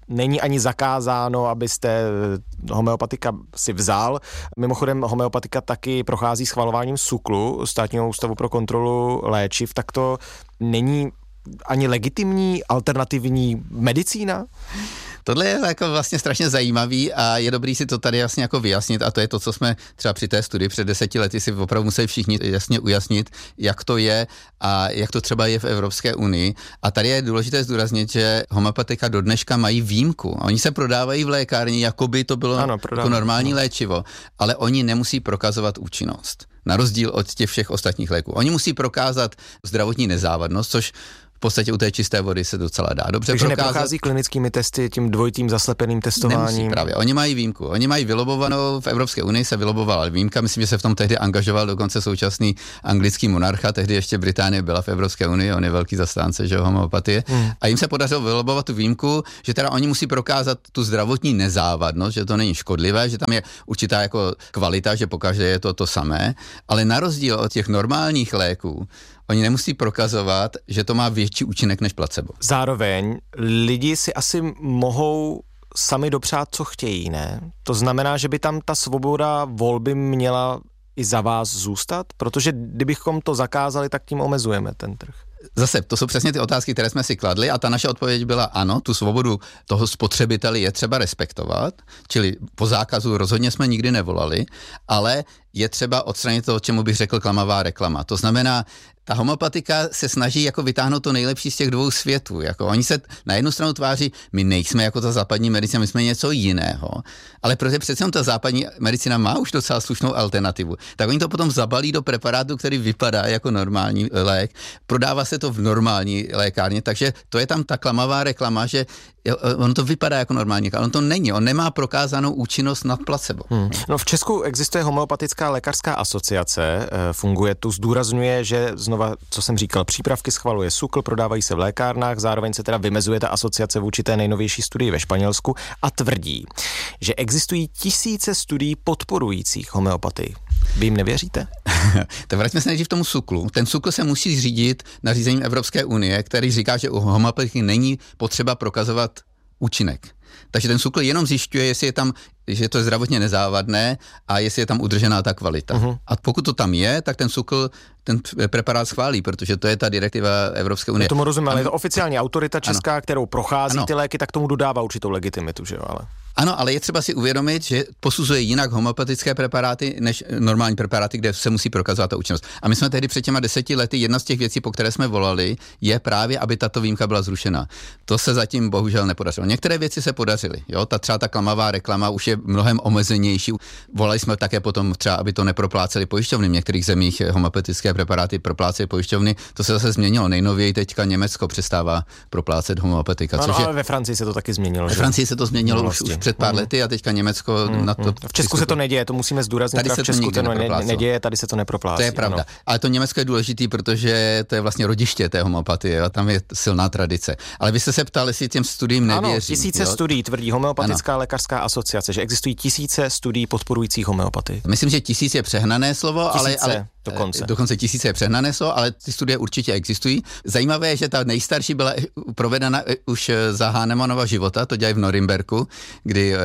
není ani zakázáno, abyste homeopatika si vzal. Mimochodem homeopatika taky prochází schvalováním SÚKLu, Státního ústavu pro kontrolu léčiv, tak to není ani legitimní alternativní medicína? Tohle je jako vlastně strašně zajímavý a je dobrý si to tady jasně jako vyjasnit a to je to, co jsme třeba při té studii před deseti lety si opravdu museli všichni jasně ujasnit, jak to je a jak to třeba je v Evropské unii. A tady je důležité zdůraznit, že homeopatika do dneška mají výjimku. Oni se prodávají v lékárně, jako by to bylo ano, jako normální ano. léčivo, ale oni nemusí prokazovat účinnost. Na rozdíl od těch všech ostatních léků. Oni musí prokázat zdravotní nezávadnost, což v podstatě u té čisté vody se docela dá dobře Takže prokázat. neprochází klinickými testy, tím dvojitým zaslepeným testováním? Nemusí právě. Oni mají výjimku. Oni mají vylobovanou, v Evropské unii se vylobovala výjimka, myslím, že se v tom tehdy angažoval dokonce současný anglický monarcha, tehdy ještě Británie byla v Evropské unii, on je velký zastánce, že homeopatie. Hmm. A jim se podařilo vylobovat tu výjimku, že teda oni musí prokázat tu zdravotní nezávadnost, že to není škodlivé, že tam je určitá jako kvalita, že pokaždé je to to samé, ale na rozdíl od těch normálních léků oni nemusí prokazovat, že to má větší účinek než placebo. Zároveň lidi si asi mohou sami dopřát, co chtějí, ne? To znamená, že by tam ta svoboda volby měla i za vás zůstat? Protože kdybychom to zakázali, tak tím omezujeme ten trh. Zase, to jsou přesně ty otázky, které jsme si kladli a ta naše odpověď byla ano, tu svobodu toho spotřebitele je třeba respektovat, čili po zákazu rozhodně jsme nikdy nevolali, ale je třeba odstranit to, čemu bych řekl klamavá reklama. To znamená, ta homeopatika se snaží jako vytáhnout to nejlepší z těch dvou světů. Jako oni se na jednu stranu tváří, my nejsme jako ta západní medicína, my jsme něco jiného, ale protože přece ta západní medicína má už docela slušnou alternativu, tak oni to potom zabalí do preparátu, který vypadá jako normální lék, prodává se to v normální lékárně, takže to je tam ta klamavá reklama, že ono to vypadá jako normální, ale on to není, on nemá prokázanou účinnost nad placebo. Hmm. No v Česku existuje homeopatická lékařská asociace, funguje tu, zdůrazňuje, že znova, co jsem říkal, přípravky schvaluje SÚKL, prodávají se v lékárnách, zároveň se teda vymezuje ta asociace vůči té nejnovější studii ve Španělsku a tvrdí, že existují tisíce studií podporujících homeopatii. Vy jim nevěříte? Tak vraťme se nejdřív k tomu SÚKLu. Ten SÚKL se musí řídit nařízením Evropské unie, který říká, že u homeopatiky není potřeba prokazovat účinek. Takže ten SÚKL jenom zjišťuje, jestli je tam, že to je zdravotně nezávadné a jestli je tam udržená ta kvalita. Uh-huh. A pokud to tam je, tak ten SÚKL ten preparát schválí, protože to je ta direktiva Evropské unie. Já tomu rozumím, ale je to oficiální autorita česká, ano. kterou prochází ano. ty léky, tak tomu dodává určitou legitimitu, že jo, ale... Ano, ale je třeba si uvědomit, že posuzuje jinak homeopatické preparáty než normální preparáty, kde se musí prokazovat ta účinnost. A my jsme tehdy před těma deseti lety, jedna z těch věcí, po které jsme volali, je právě, aby tato výjimka byla zrušena. To se zatím bohužel nepodařilo. Některé věci se podařily. Jo, ta třeba ta klamavá reklama už je mnohem omezenější. Volali jsme také potom třeba, aby to nepropláceli pojišťovny. V některých zemích homeopatické preparáty proplácejí pojišťovny. To se zase změnilo. Nejnověji teďka Německo přestává proplácet homeopatika. Ano, což ale je... ve Francii se to taky změnilo. Ve Francii se to změnilo no, vlastně. už, už před pár mm. lety a teďka Německo mm. na to... V Česku přistupuje. Se to neděje, to musíme zdůraznit. Tady se v Česku to, to ne, neděje, tady se to neproplácí. To je pravda. Ano. Ale to Německo je důležitý, protože to je vlastně rodiště té homeopatie a tam je silná tradice. Ale vy jste se ptali, jestli těm studiím nevěří. Ano, tisíce jo? studií tvrdí homeopatická ano. lékařská asociace, že existují tisíce studií podporujících homeopatii. Myslím, že tisíc je přehnané slovo, tisíce, ale, ale dokonce. dokonce tisíce je přehnané slovo, ale ty studie určitě existují. Zajímavé je, že ta nejstarší byla provedena už za Hahnemannova života, to dělají v Norimberku, kdy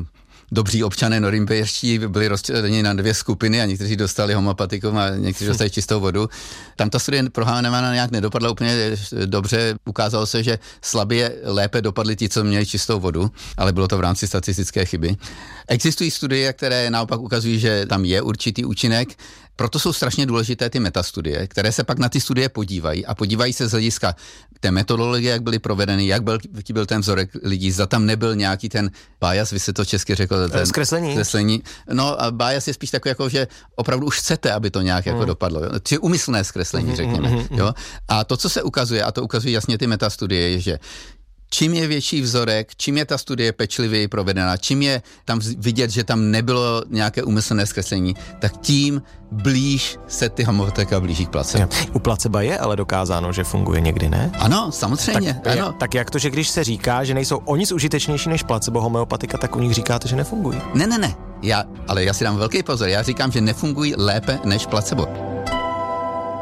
dobří občané norimberští byli rozděleni na dvě skupiny a někteří dostali homopatikum a někteří dostali čistou vodu. Tam ta studie pro Hahnemanna nějak nedopadla úplně dobře. Ukázalo se, že slabě lépe dopadli ti, co měli čistou vodu, ale bylo to v rámci statistické chyby. Existují studie, které naopak ukazují, že tam je určitý účinek. Proto jsou strašně důležité ty metastudie, které se pak na ty studie podívají a podívají se z hlediska té metodologie, jak byly provedeny, jak byl, byl ten vzorek lidí, zda tam nebyl nějaký ten bias, vy se to česky řekl. Ten zkreslení. zkreslení. No a bias je spíš takový, jako, že opravdu už chcete, aby to nějak mm. jako dopadlo. Jo? Či umyslné zkreslení, řekněme. Mm, mm, mm. Jo? A to, co se ukazuje, a to ukazují jasně ty metastudie, je, že čím je větší vzorek, čím je ta studie pečlivěji provedena, čím je tam vidět, že tam nebylo nějaké úmyslné zkreslení, tak tím blíž se ty homeopatika blíží k placebo. U placeba je ale dokázáno, že funguje někdy, ne? Ano, samozřejmě. Tak, ano. Je, tak jak to, že když se říká, že nejsou o nic užitečnější než placebo homeopatika, tak u nich říkáte, že nefungují? Ne, ne, ne. Já, ale já si dám velký pozor. Já říkám, že nefungují lépe než placebo.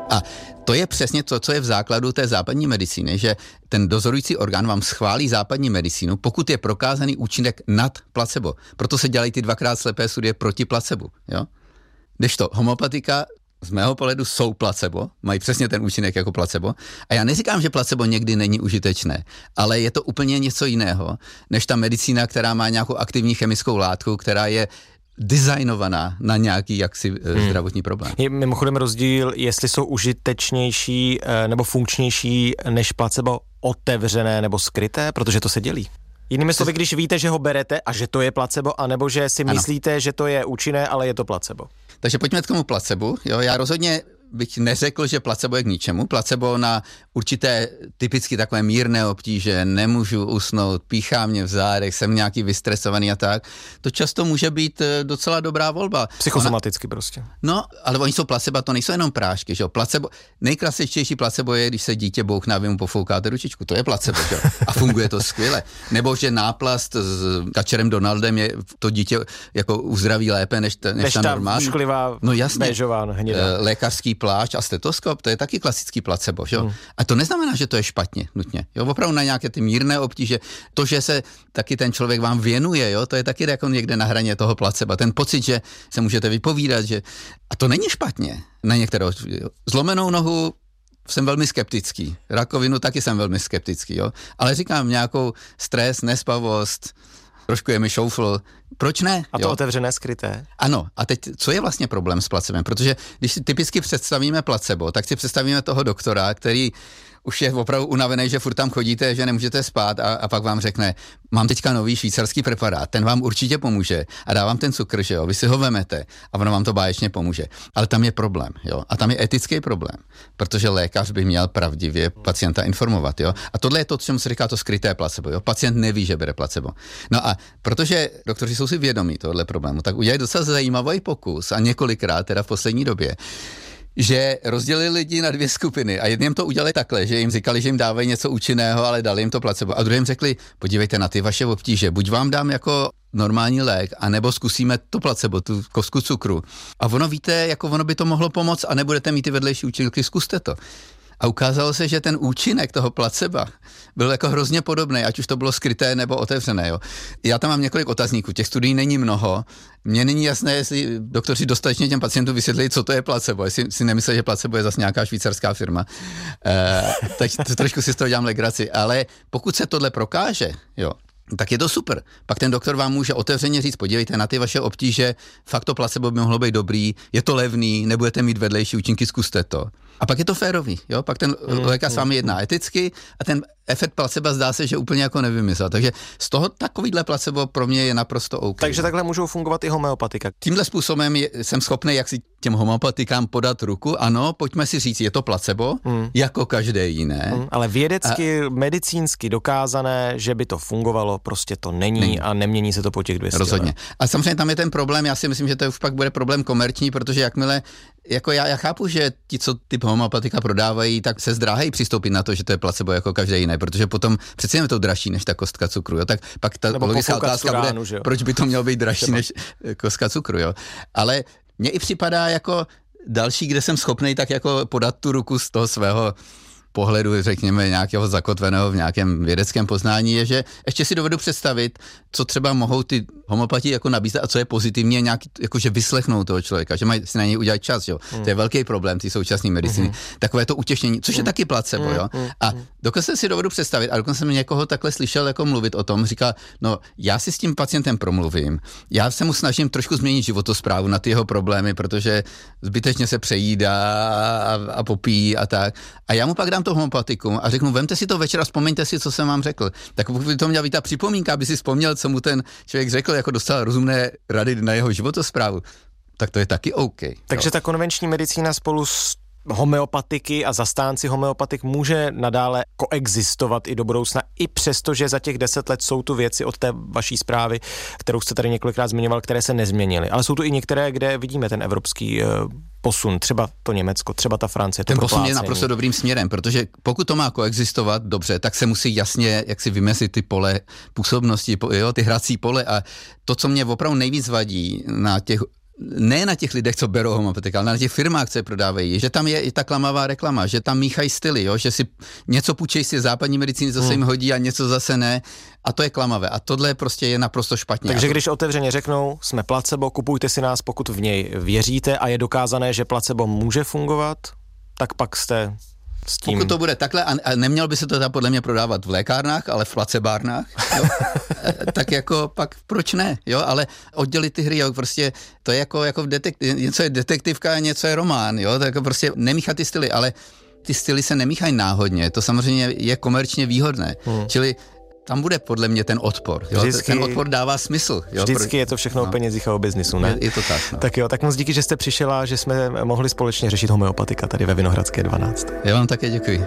A to je přesně to, co je v základu té západní medicíny, že ten dozorující orgán vám schválí západní medicínu, pokud je prokázaný účinek nad placebo. Proto se dělají ty dvakrát slepé studie proti placebo. Jo? Kdežto homeopatika z mého pohledu jsou placebo, mají přesně ten účinek jako placebo. A já neříkám, že placebo někdy není užitečné, ale je to úplně něco jiného, než ta medicína, která má nějakou aktivní chemickou látku, která je designovaná na nějaký jaksi hmm. zdravotní problém. Je mimochodem rozdíl, jestli jsou užitečnější nebo funkčnější než placebo otevřené nebo skryté, protože to se dělí. Jinými slovy, když víte, že ho berete a že to je placebo, anebo že si ano. myslíte, že to je účinné, ale je to placebo. Takže pojďme k tomu placebu. Jo, já rozhodně bych neřekl, že placebo je k ničemu. Placebo na určité typicky takové mírné obtíže, nemůžu usnout, píchá mě v zádech, jsem nějaký vystresovaný a tak. To často může být docela dobrá volba. Psychosomaticky Ona, prostě. No, ale oni jsou placebo, to nejsou jenom prášky, že jo. Placebo, nejklasičtější placebo je, když se dítě bouchne a vy mu pofoukáte ručičku. To je placebo, že jo. A funguje to skvěle. Nebo že náplast s kačerem Donaldem je to dítě jako uzdraví lépe než ta, než než ta, ta normální. No jasně. Béžová, hnědá. Lékařský plášť a stetoskop, to je taky klasický placebo, že jo? Hmm. A to neznamená, že to je špatně nutně. Jo, opravdu na nějaké ty mírné obtíže, to, že se taky ten člověk vám věnuje, jo, to je taky jako někde na hraně toho placeba. Ten pocit, že se můžete vypovídat, že a to není špatně na některou zlomenou nohu. Jsem velmi skeptický. Rakovinu taky jsem velmi skeptický, jo? Ale říkám nějakou stres, nespavost, trošku je mi šoufl. Proč ne? A to jo? Otevřené, skryté? Ano. A teď, co je vlastně problém s placebem? Protože když si typicky představíme placebo, tak si představíme toho doktora, který už je opravdu unavený, že furt tam chodíte, že nemůžete spát a, a pak vám řekne, mám teďka nový švýcarský preparát, ten vám určitě pomůže a dávám ten cukr, že jo, vy si ho vemete a ono vám to báječně pomůže. Ale tam je problém, jo, a tam je etický problém, protože lékař by měl pravdivě pacienta informovat, jo. A tohle je to, čemu se říká to skryté placebo, jo. Pacient neví, že bere placebo. No a protože doktoři jsou si vědomí tohle problému, tak udělají docela zajímavý pokus a několikrát teda v poslední době, že rozdělili lidi na dvě skupiny a jedním to udělali takhle, že jim říkali, že jim dávají něco účinného, ale dali jim to placebo. A druhým řekli, podívejte na ty vaše obtíže, buď vám dám jako normální lék, anebo zkusíme to placebo, tu kostku cukru. A ono víte, jako ono by to mohlo pomoct a nebudete mít ty vedlejší účinky, zkuste to. A ukázalo se, že ten účinek toho placeba byl jako hrozně podobný, ať už to bylo skryté nebo otevřené. Jo. Já tam mám několik otazníků, těch studií není mnoho. Mně není jasné, jestli doktoři dostatečně těm pacientům vysvětlili, co to je placebo. Jestli si nemysleli, že placebo je zase nějaká švýcarská firma. E, teď trošku si z toho dělám legraci. Ale pokud se tohle prokáže, jo, tak je to super. Pak ten doktor vám může otevřeně říct, podívejte na ty vaše obtíže, fakt to placebo by mohlo být dobrý, je to levný, nebudete mít vedlejší účinky, zkuste to. A pak je to férový, jo? Pak ten mm, lékař s vámi jedná eticky a ten efekt placebo zdá se, že úplně jako nevymyslel. Takže z toho takovýhle placebo pro mě je naprosto OK. Takže takhle můžou fungovat i homeopatika. Tímhle způsobem je, jsem schopný jak si těm homeopatikám podat ruku. Ano, pojďme si říct, je to placebo, mm. jako každé jiné. Mm, ale vědecky, a... medicínsky dokázané, že by to fungovalo, prostě to není, není. A nemění se to po těch dvě stě. Rozhodně. A samozřejmě tam je ten problém, já si myslím, že to už pak bude problém komerční, protože jakmile, jako já, já chápu, že ti, co typ homeopatika prodávají, tak se zdráhají přistoupit na to, že to je placebo jako každé jiné, protože potom přece je to dražší než ta kostka cukru, jo? Tak pak ta nebo logická otázka bude, ránu, proč by to mělo být dražší třeba než kostka cukru, jo? Ale mně i připadá jako další, kde jsem schopnej tak jako podat tu ruku z toho svého pohledu, řekněme, nějakého zakotveného v nějakém vědeckém poznání, je, že ještě si dovedu představit, co třeba mohou ty homopati jako nabízet a co je pozitivně nějak, jakože vyslechnou toho člověka, že mají si na něj udělat čas, jo. Mm. To je velký problém té současné medicíny. Mm. Takové to utěšnění, což je mm. taky placebo, jo. Mm. A dokonce si dovedu představit, a dokonce jsem někoho takhle slyšel jako mluvit o tom, říká, no, já si s tím pacientem promluvím, já se mu snažím trošku změnit životosprávu na ty jeho problémy, protože zbytečně se přejídá a, a popíjí a tak. A já mu pak dám to homopatikum a řeknu, vemte si to večer a vzpomeňte si, co jsem vám řekl. Tak pokud by to měla být ta připomínka, aby si vzpomněl, co mu ten člověk řekl, jako dostal rozumné rady na jeho životosprávu, tak to je taky OK. Takže jo. Ta konvenční medicína spolu s homeopatiky a zastánci homeopatik může nadále koexistovat i do budoucna, i přesto, že za těch deset let jsou tu věci od té vaší zprávy, kterou jste tady několikrát zmiňoval, které se nezměnily. Ale jsou tu i některé, kde vidíme ten evropský uh, posun, třeba to Německo, třeba ta Francie. Ten posun je naprosto dobrým směrem, protože pokud to má koexistovat dobře, tak se musí jasně jak si vymezit ty pole působnosti, jo, ty hrací pole a to, co mě opravdu nejvíc vadí na těch ne na těch lidech, co berou homeopatika, ale na těch firmách, co je prodávají, že tam je i ta klamavá reklama, že tam míchají styly, jo? Že si něco půjčej si západní medicíny, co se jim hodí a něco zase ne. A to je klamavé. A tohle prostě je naprosto špatně. Takže když otevřeně řeknou, jsme placebo, kupujte si nás, pokud v něj věříte a je dokázané, že placebo může fungovat, tak pak jste s tím... Pokud to bude takhle, a neměl by se to podle mě prodávat v lékárnách, ale v placebárnách, jo? Tak jako pak proč ne, jo, ale oddělit ty hry, jo, prostě to je jako, jako v detektiv, něco je detektivka, něco je román, jo, tak jako prostě nemíchat ty styly, ale ty styly se nemíchají náhodně, to samozřejmě je komerčně výhodné, hmm. čili tam bude podle mě ten odpor. Jo? Vždycky, ten odpor dává smysl. Jo? Vždycky je to všechno no. o penězích a o biznisu, ne? Je, je to tak. No. Tak jo, tak moc díky, že jste přišla, že jsme mohli společně řešit homeopatika tady ve Vinohradské dvanáct. Já vám také děkuji.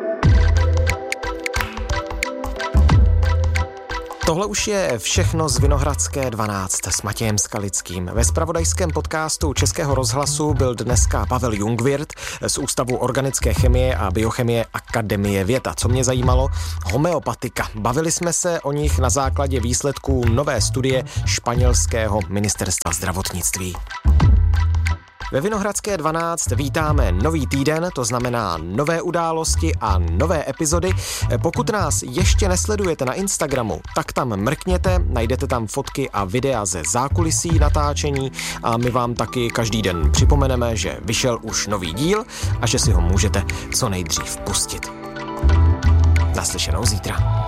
Tohle už je všechno z Vinohradské dvanáct s Matějem Skalickým. Ve zpravodajském podcastu Českého rozhlasu byl dneska Pavel Jungwirth z Ústavu organické chemie a biochemie Akademie věd. A co mě zajímalo? Homeopatika. Bavili jsme se o nich na základě výsledků nové studie španělského ministerstva zdravotnictví. Ve Vinohradské dvanáct vítáme nový týden, to znamená nové události a nové epizody. Pokud nás ještě nesledujete na Instagramu, tak tam mrkněte, najdete tam fotky a videa ze zákulisí natáčení a my vám taky každý den připomeneme, že vyšel už nový díl a že si ho můžete co nejdřív pustit. Naslyšenou zítra.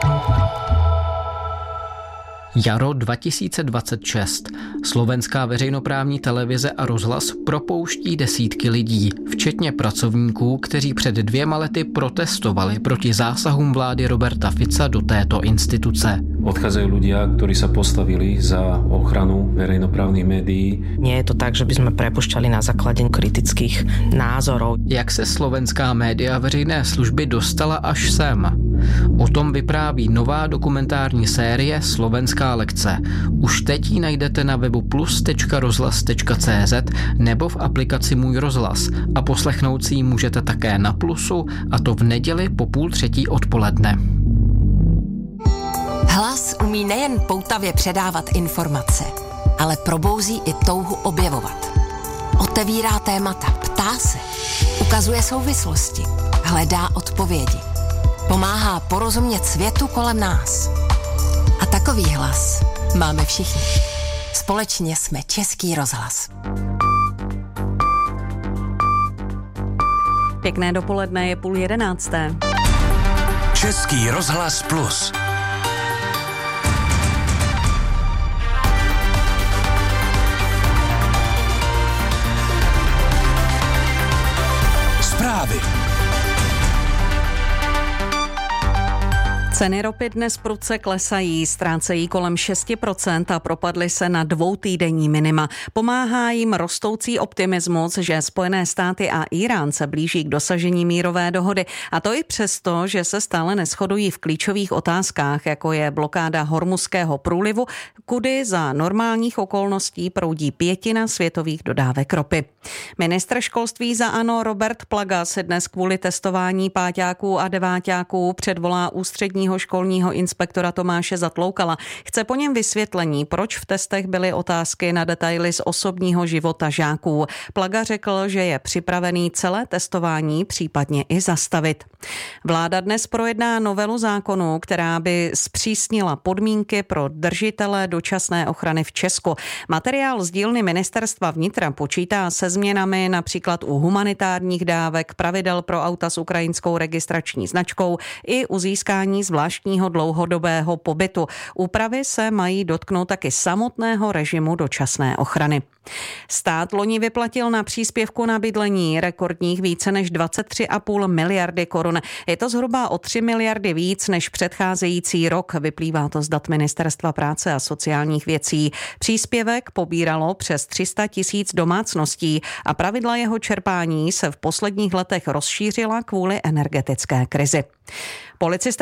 Jaro dva tisíce dvacet šest. Slovenská veřejnoprávní televize a rozhlas propouští desítky lidí, včetně pracovníků, kteří před dvěma lety protestovali proti zásahům vlády Roberta Fica do této instituce. Odchádzajú ľudia, ktorí sa postavili za ochranu verejnoprávnych médií. Nie je to tak, že by sme prepušťali na základe kritických názorov. Jak se slovenská média veřejné služby dostala až sem? O tom vypráví nová dokumentární série Slovenská lekce. Už teď ji najdete na webu plus tečka rozhlas tečka cé zet nebo v aplikaci Můj rozhlas a poslechnout si ji můžete také na Plusu, a to v neděli po půl třetí odpoledne. Hlas umí nejen poutavě předávat informace, ale probouzí i touhu objevovat. Otevírá témata, ptá se, ukazuje souvislosti, hledá odpovědi. Pomáhá porozumět světu kolem nás. A takový hlas máme všichni. Společně jsme Český rozhlas. Pěkné dopoledne, je půl jedenácté. Český rozhlas plus. Zprávy. Ceny ropy dnes prudce klesají, ztrácejí kolem šest procent a propadly se na dvoutýdenní minima. Pomáhá jim rostoucí optimismus, že Spojené státy a Irán se blíží k dosažení mírové dohody. A to i přesto, že se stále neshodují v klíčových otázkách, jako je blokáda Hormuzského průlivu, kudy za normálních okolností proudí pětina světových dodávek ropy. Ministr školství za ANO Robert Plaga se dnes kvůli testování páťáků a deváťáků předvolá ústředního školního inspektora Tomáše Zatloukala. Chce po něm vysvětlení, proč v testech byly otázky na detaily z osobního života žáků. Plaga řekl, že je připravený celé testování případně i zastavit. Vláda dnes projedná novelu zákonu, která by zpřísnila podmínky pro držitele dočasné ochrany v Česku. Materiál z dílny Ministerstva vnitra počítá se změnami například u humanitárních dávek, pravidel pro auta s ukrajinskou registrační značkou i u získání zvláštního dlouhodobého pobytu. Úpravy se mají dotknout taky samotného režimu dočasné ochrany. Stát loni vyplatil na příspěvku na bydlení rekordních více než dvacet tři a půl miliardy korun. Je to zhruba o tři miliardy víc než předcházející rok, vyplývá to z dat Ministerstva práce a sociálních věcí. Příspěvek pobíralo přes tři sta tisíc domácností a pravidla jeho čerpání se v posledních letech rozšířila kvůli energetické krizi. Policisté pátrají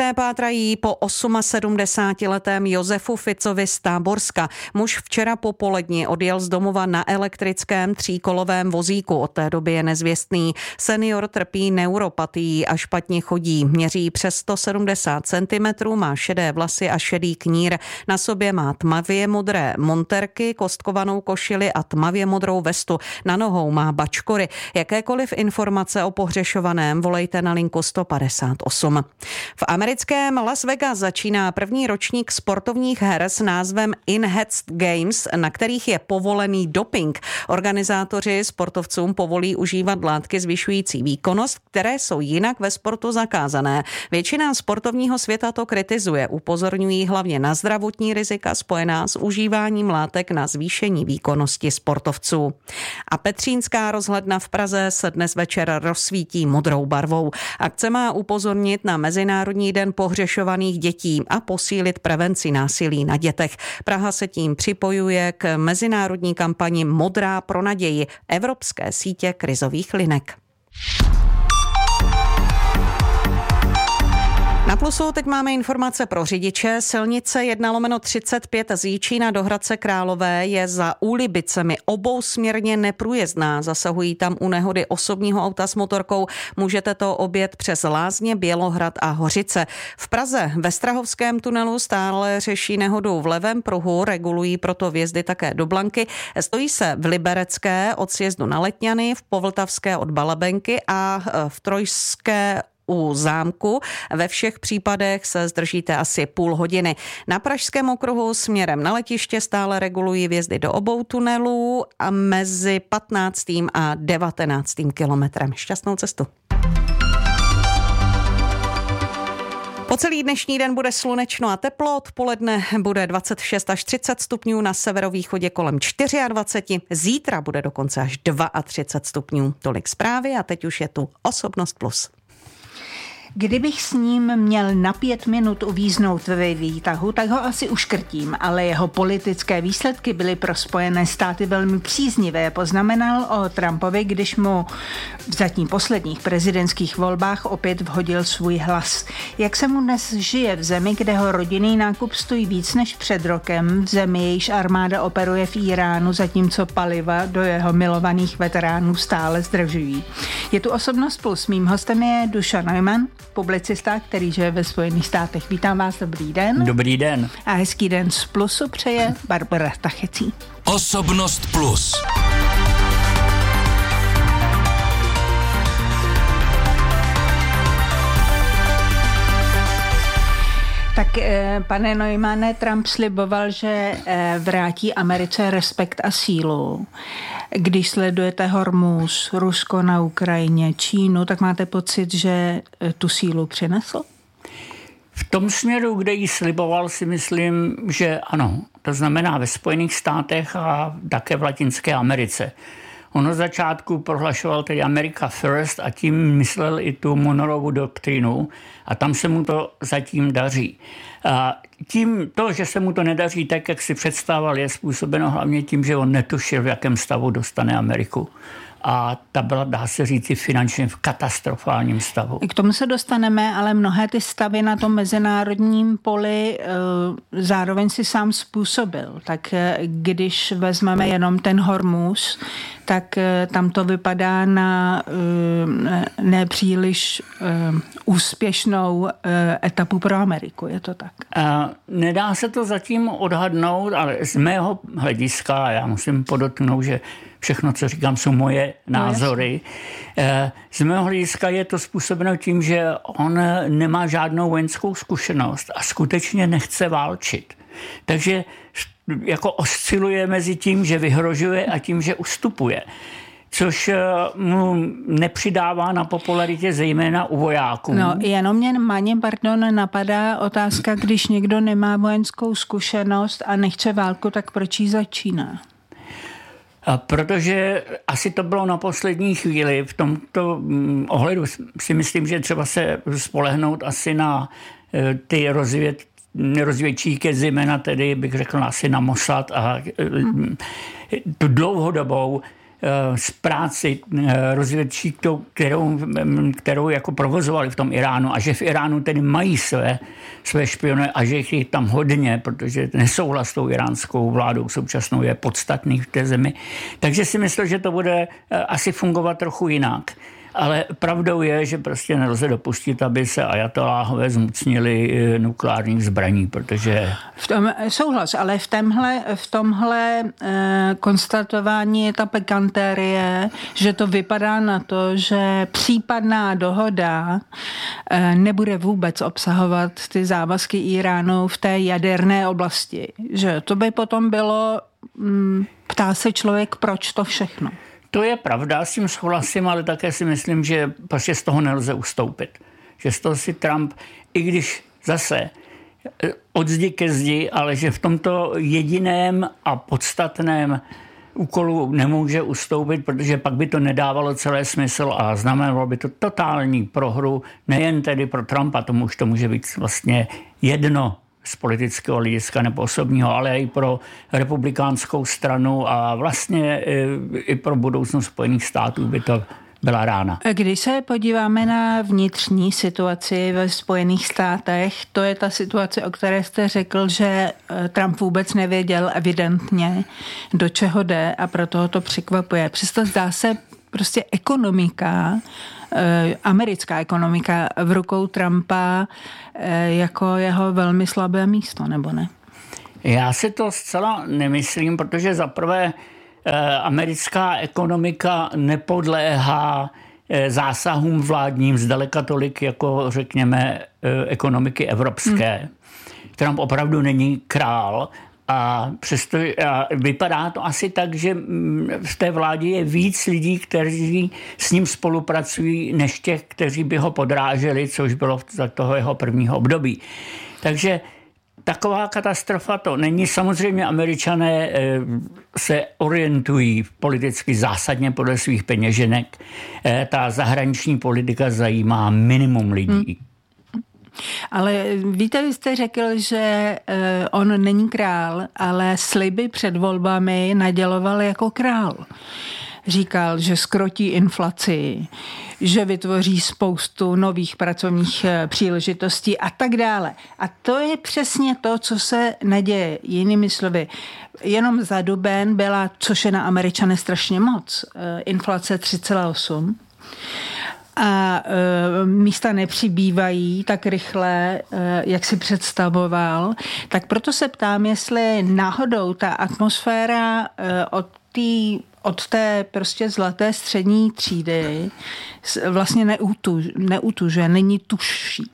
pátrají po sedmdesátiosmiletém Josefu Ficovi z Táborska. Muž včera popoledni odjel z domova na elektrickém tříkolovém vozíku. Od té doby je nezvěstný. Senior trpí neuropatií a špatně chodí. Měří přes sto sedmdesát centimetrů, má šedé vlasy a šedý knír. Na sobě má tmavě modré monterky, kostkovanou košili a tmavě modrou vestu. Na nohou má bačkory. Jakékoliv informace o pohřešovaném volejte na linku sto padesát osm. V americkém Las Vegas začíná první ročník sportovních her s názvem Enhanced Games, na kterých je povolený doping. Organizátoři sportovcům povolí užívat látky zvyšující výkonnost, které jsou jinak ve sportu zakázané. Většina sportovního světa to kritizuje, upozorňují hlavně na zdravotní rizika spojená s užíváním látek na zvýšení výkonnosti sportovců. A Petřínská rozhledna v Praze se dnes večer rozsvítí modrou barvou. Akce má upozornit na Mezinárodní den pohřešovaných dětí a posílit prevenci násilí na dětech. Praha se tím připojuje k mezinárodní kampani Modrá pro naději Evropské sítě krizových linek. Na Plusu teď máme informace pro řidiče. Silnice jedna lomeno třicet pět z Jičína do Hradce Králové je za Úlibicemi obousměrně neprůjezdná. Zasahují tam u nehody osobního auta s motorkou. Můžete to objet přes Lázně, Bělohrad a Hořice. V Praze ve Strahovském tunelu stále řeší nehodu v levém pruhu, regulují proto vjezdy také do Blanky. Stojí se v Liberecké od sjezdu na Letňany, v Povltavské od Balabenky a v Trojské u Zámku. Ve všech případech se zdržíte asi půl hodiny. Na Pražském okruhu směrem na letiště stále regulují vjezdy do obou tunelů a mezi patnáctým a devatenáctým kilometrem. Šťastnou cestu. Po celý dnešní den bude slunečno a teplo, odpoledne bude dvacet šest až třicet stupňů, na severovýchodě kolem dvacet čtyři, zítra bude dokonce až třicet dva stupňů. Tolik zprávy a teď už je tu Osobnost plus. Kdybych s ním měl na pět minut uvíznout ve výtahu, tak ho asi uškrtím, ale jeho politické výsledky byly pro Spojené státy velmi příznivé, poznamenal o Trumpovi, když mu v zatím posledních prezidentských volbách opět vhodil svůj hlas. Jak se mu dnes žije v zemi, kde ho rodinný nákup stojí víc než před rokem, v zemi, jejíž armáda operuje v Iránu, zatímco paliva do jeho milovaných veteránů stále zdržují. Je tu Osobnost plus. Mým hostem je Duša Neumann, publicista, který žije ve Spojených státech. Vítám vás, dobrý den. Dobrý den. A hezký den z Plusu přeje Barbara Tachecí. Osobnost plus. Tak, pane Neumanne, Trump sliboval, že vrátí Americe respekt a sílu. Když sledujete Hormuz, Rusko na Ukrajině, Čínu, tak máte pocit, že tu sílu přinesl? V tom směru, kde ji sliboval, si myslím, že ano. To znamená ve Spojených státech a také v Latinské Americe. On od začátku prohlašoval tedy America First a tím myslel i tu Monroeovu doktrínu a tam se mu to zatím daří. A tím to, že se mu to nedaří tak, jak si představoval, je způsobeno hlavně tím, že on netušil, v jakém stavu dostane Ameriku. A ta byla, dá se říct, finančně v katastrofálním stavu. K tomu se dostaneme, ale mnohé ty stavy na tom mezinárodním poli e, zároveň si sám způsobil. Tak e, když vezmeme jenom ten Hormuz, tak e, tam to vypadá na e, nepříliš e, úspěšnou e, etapu pro Ameriku. Je to tak? A nedá se to zatím odhadnout, ale z mého hlediska, já musím podotknout, že všechno, co říkám, jsou moje názory. Z mého hlediska je to způsobeno tím, že on nemá žádnou vojenskou zkušenost a skutečně nechce válčit. Takže jako osciluje mezi tím, že vyhrožuje a tím, že ustupuje. Což mu nepřidává na popularitě zejména u vojáků. No, jenom mě, Maně, pardon, napadá otázka, když někdo nemá vojenskou zkušenost a nechce válku, tak proč ji začíná? Protože asi to bylo na poslední chvíli. V tomto ohledu si myslím, že třeba se spolehnout asi na ty rozvěd, rozvědčíky, zejména tedy bych řekl asi na Mossad a tu dlouhodobou z práci rozvědčí, kterou, kterou jako provozovali v tom Iránu a že v Iránu tedy mají své, své špiony a že jich je tam hodně, protože nesouhlas s tou iránskou vládou současnou je podstatný v té zemi. Takže si myslím, že to bude asi fungovat trochu jinak. Ale pravdou je, že prostě nelze dopustit, aby se ajatoláhové zmocnili nukleárních zbraní, protože... V tom, souhlas, ale v tomhle, v tomhle eh, konstatování je ta pekantérie, že to vypadá na to, že případná dohoda eh, nebude vůbec obsahovat ty závazky Iránu v té jaderné oblasti. Že to by potom bylo, hm, ptá se člověk, proč to všechno. To je pravda, s tím souhlasím, ale také si myslím, že prostě z toho nelze ustoupit. Že z toho si Trump, i když zase od zdi ke zdi, ale že v tomto jediném a podstatném úkolu nemůže ustoupit, protože pak by to nedávalo celé smysl a znamenalo by to totální prohru, nejen tedy pro Trumpa, tomu už to může být vlastně jedno z politického hlediska nebo osobního, ale i pro republikánskou stranu a vlastně i pro budoucnost Spojených států by to byla rána. Když se podíváme na vnitřní situaci ve Spojených státech, to je ta situace, o které jste řekl, že Trump vůbec nevěděl evidentně, do čeho jde a proto ho to překvapuje. Přesto zdá se prostě ekonomika, americká ekonomika v rukou Trumpa jako jeho velmi slabé místo, nebo ne? Já si to zcela nemyslím, protože zaprvé americká ekonomika nepodléhá zásahům vládním zdaleka tolik, jako řekněme ekonomiky evropské. Hmm. Trump opravdu není král a přesto a vypadá to asi tak, že v té vládě je víc lidí, kteří s ním spolupracují, než těch, kteří by ho podráželi, což bylo za toho jeho prvního období. Takže taková katastrofa to není. Samozřejmě Američané se orientují politicky zásadně podle svých peněženek. Ta zahraniční politika zajímá minimum lidí. Hmm. Ale víte, vy jste řekl, že on není král, ale sliby před volbami naděloval jako král. Říkal, že zkrotí inflaci, že vytvoří spoustu nových pracovních příležitostí a tak dále. A to je přesně to, co se neděje. Jinými slovy, jenom za duben byla, což je na Američany strašně moc, inflace tři celá osm. A e, místa nepřibývají tak rychle, e, jak si představoval. Tak proto se ptám, jestli náhodou ta atmosféra e, od, tý, od té prostě zlaté střední třídy vlastně neutuž, neutuže, není tužší.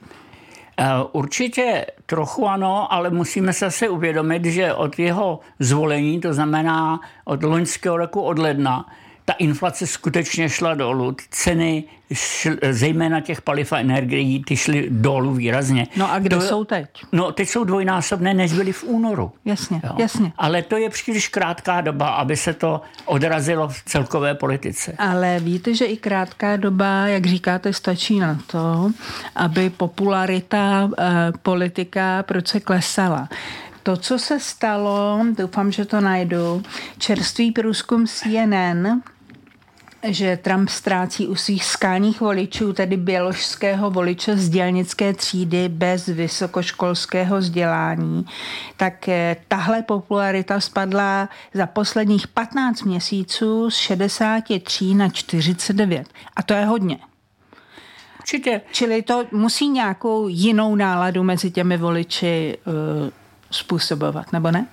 Určitě trochu ano, ale musíme se asi uvědomit, že od jeho zvolení, to znamená od loňského roku od ledna, ta inflace skutečně šla dolů. Ceny, šl, zejména těch paliv a energií, ty šly dolů výrazně. No a kde to, jsou teď? No teď jsou dvojnásobné, než byly v únoru. Jasně, jo. jasně. Ale to je příliš krátká doba, aby se to odrazilo v celkové politice. Ale víte, že i krátká doba, jak říkáte, stačí na to, aby popularita eh, politika proce klesala. To, co se stalo, doufám, že to najdu, čerstvý průzkum C N N, že Trump ztrácí u svých skálních voličů, tedy běložského voliče z dělnické třídy bez vysokoškolského vzdělání, tak tahle popularita spadla za posledních patnáct měsíců z šedesát tři na čtyřicet devět. A to je hodně. Určitě. Čili to musí nějakou jinou náladu mezi těmi voliči uh, způsobovat, nebo ne?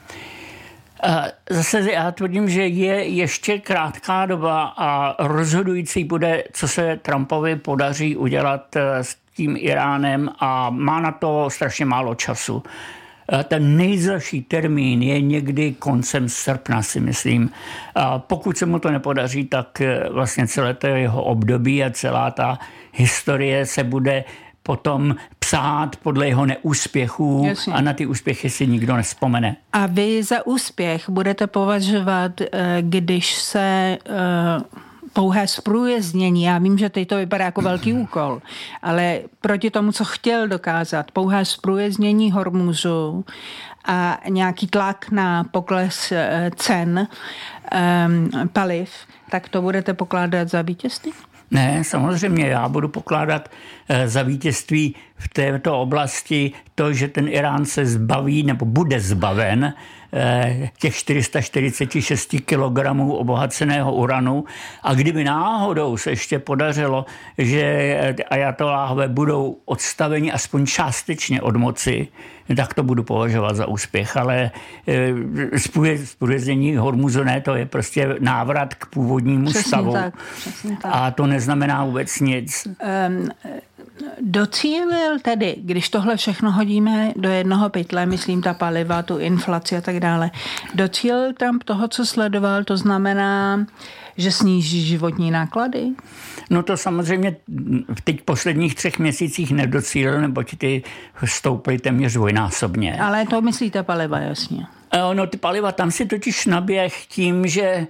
Zase já tvrdím, že je ještě krátká doba a rozhodující bude, co se Trumpovi podaří udělat s tím Iránem a má na to strašně málo času. Ten nejzazší termín je někdy koncem srpna, si myslím. A pokud se mu to nepodaří, tak vlastně celé to jeho období a celá ta historie se bude potom psát podle jeho neúspěchů. Jasně. A na ty úspěchy si nikdo nevzpomene. A vy za úspěch budete považovat, když se pouhé zprůjezdnění, já vím, že teď to vypadá jako velký úkol, ale proti tomu, co chtěl dokázat, pouhé zprůjezdnění Hormuzu a nějaký tlak na pokles cen um, paliv, tak to budete pokládat za vítězství? Ne, samozřejmě já budu pokládat za vítězství v této oblasti to, že ten Irán se zbaví nebo bude zbaven těch čtyři sta čtyřicet šest kilogramů obohaceného uranu a kdyby náhodou se ještě podařilo, že ajatoláhové budou odstaveni aspoň částečně od moci, tak to budu považovat za úspěch, ale zpovězení Hormuzové to je prostě návrat k původnímu přesně stavu. Tak, přesně tak. A to neznamená vůbec nic. Um, docílil tedy, když tohle všechno hodíme do jednoho pytle, myslím ta paliva, tu inflaci a tak dále, docílil Trump toho, co sledoval, to znamená, že sníží životní náklady? No to samozřejmě v teď posledních třech měsících nedocílil, neboť ty stouply téměř dvojnásobně. Ale to myslíte paliva, jasně. No ty paliva, tam si totiž naběh tím, že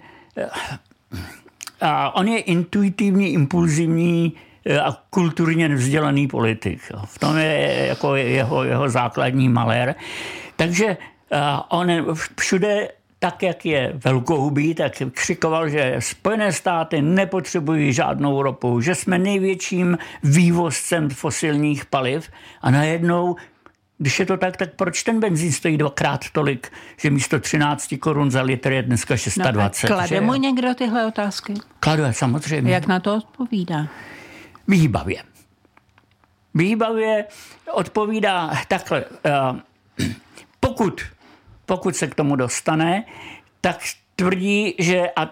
a on je intuitivní, impulzivní a kulturně vzdělaný politik. V tom je jako jeho, jeho základní malér. Takže on všude, tak jak je velkohubý, tak křikoval, že Spojené státy nepotřebují žádnou ropu, že jsme největším vývozcem fosilních paliv a najednou, když je to tak, tak proč ten benzín stojí dvakrát tolik, že místo třináct korun za litr je dneska dvacet šest? No klade mu někdo tyhle otázky? Klade, samozřejmě. Jak na to odpovídá? Výbavě. Výbavě odpovídá takhle. Pokud, pokud se k tomu dostane, tak tvrdí, že, a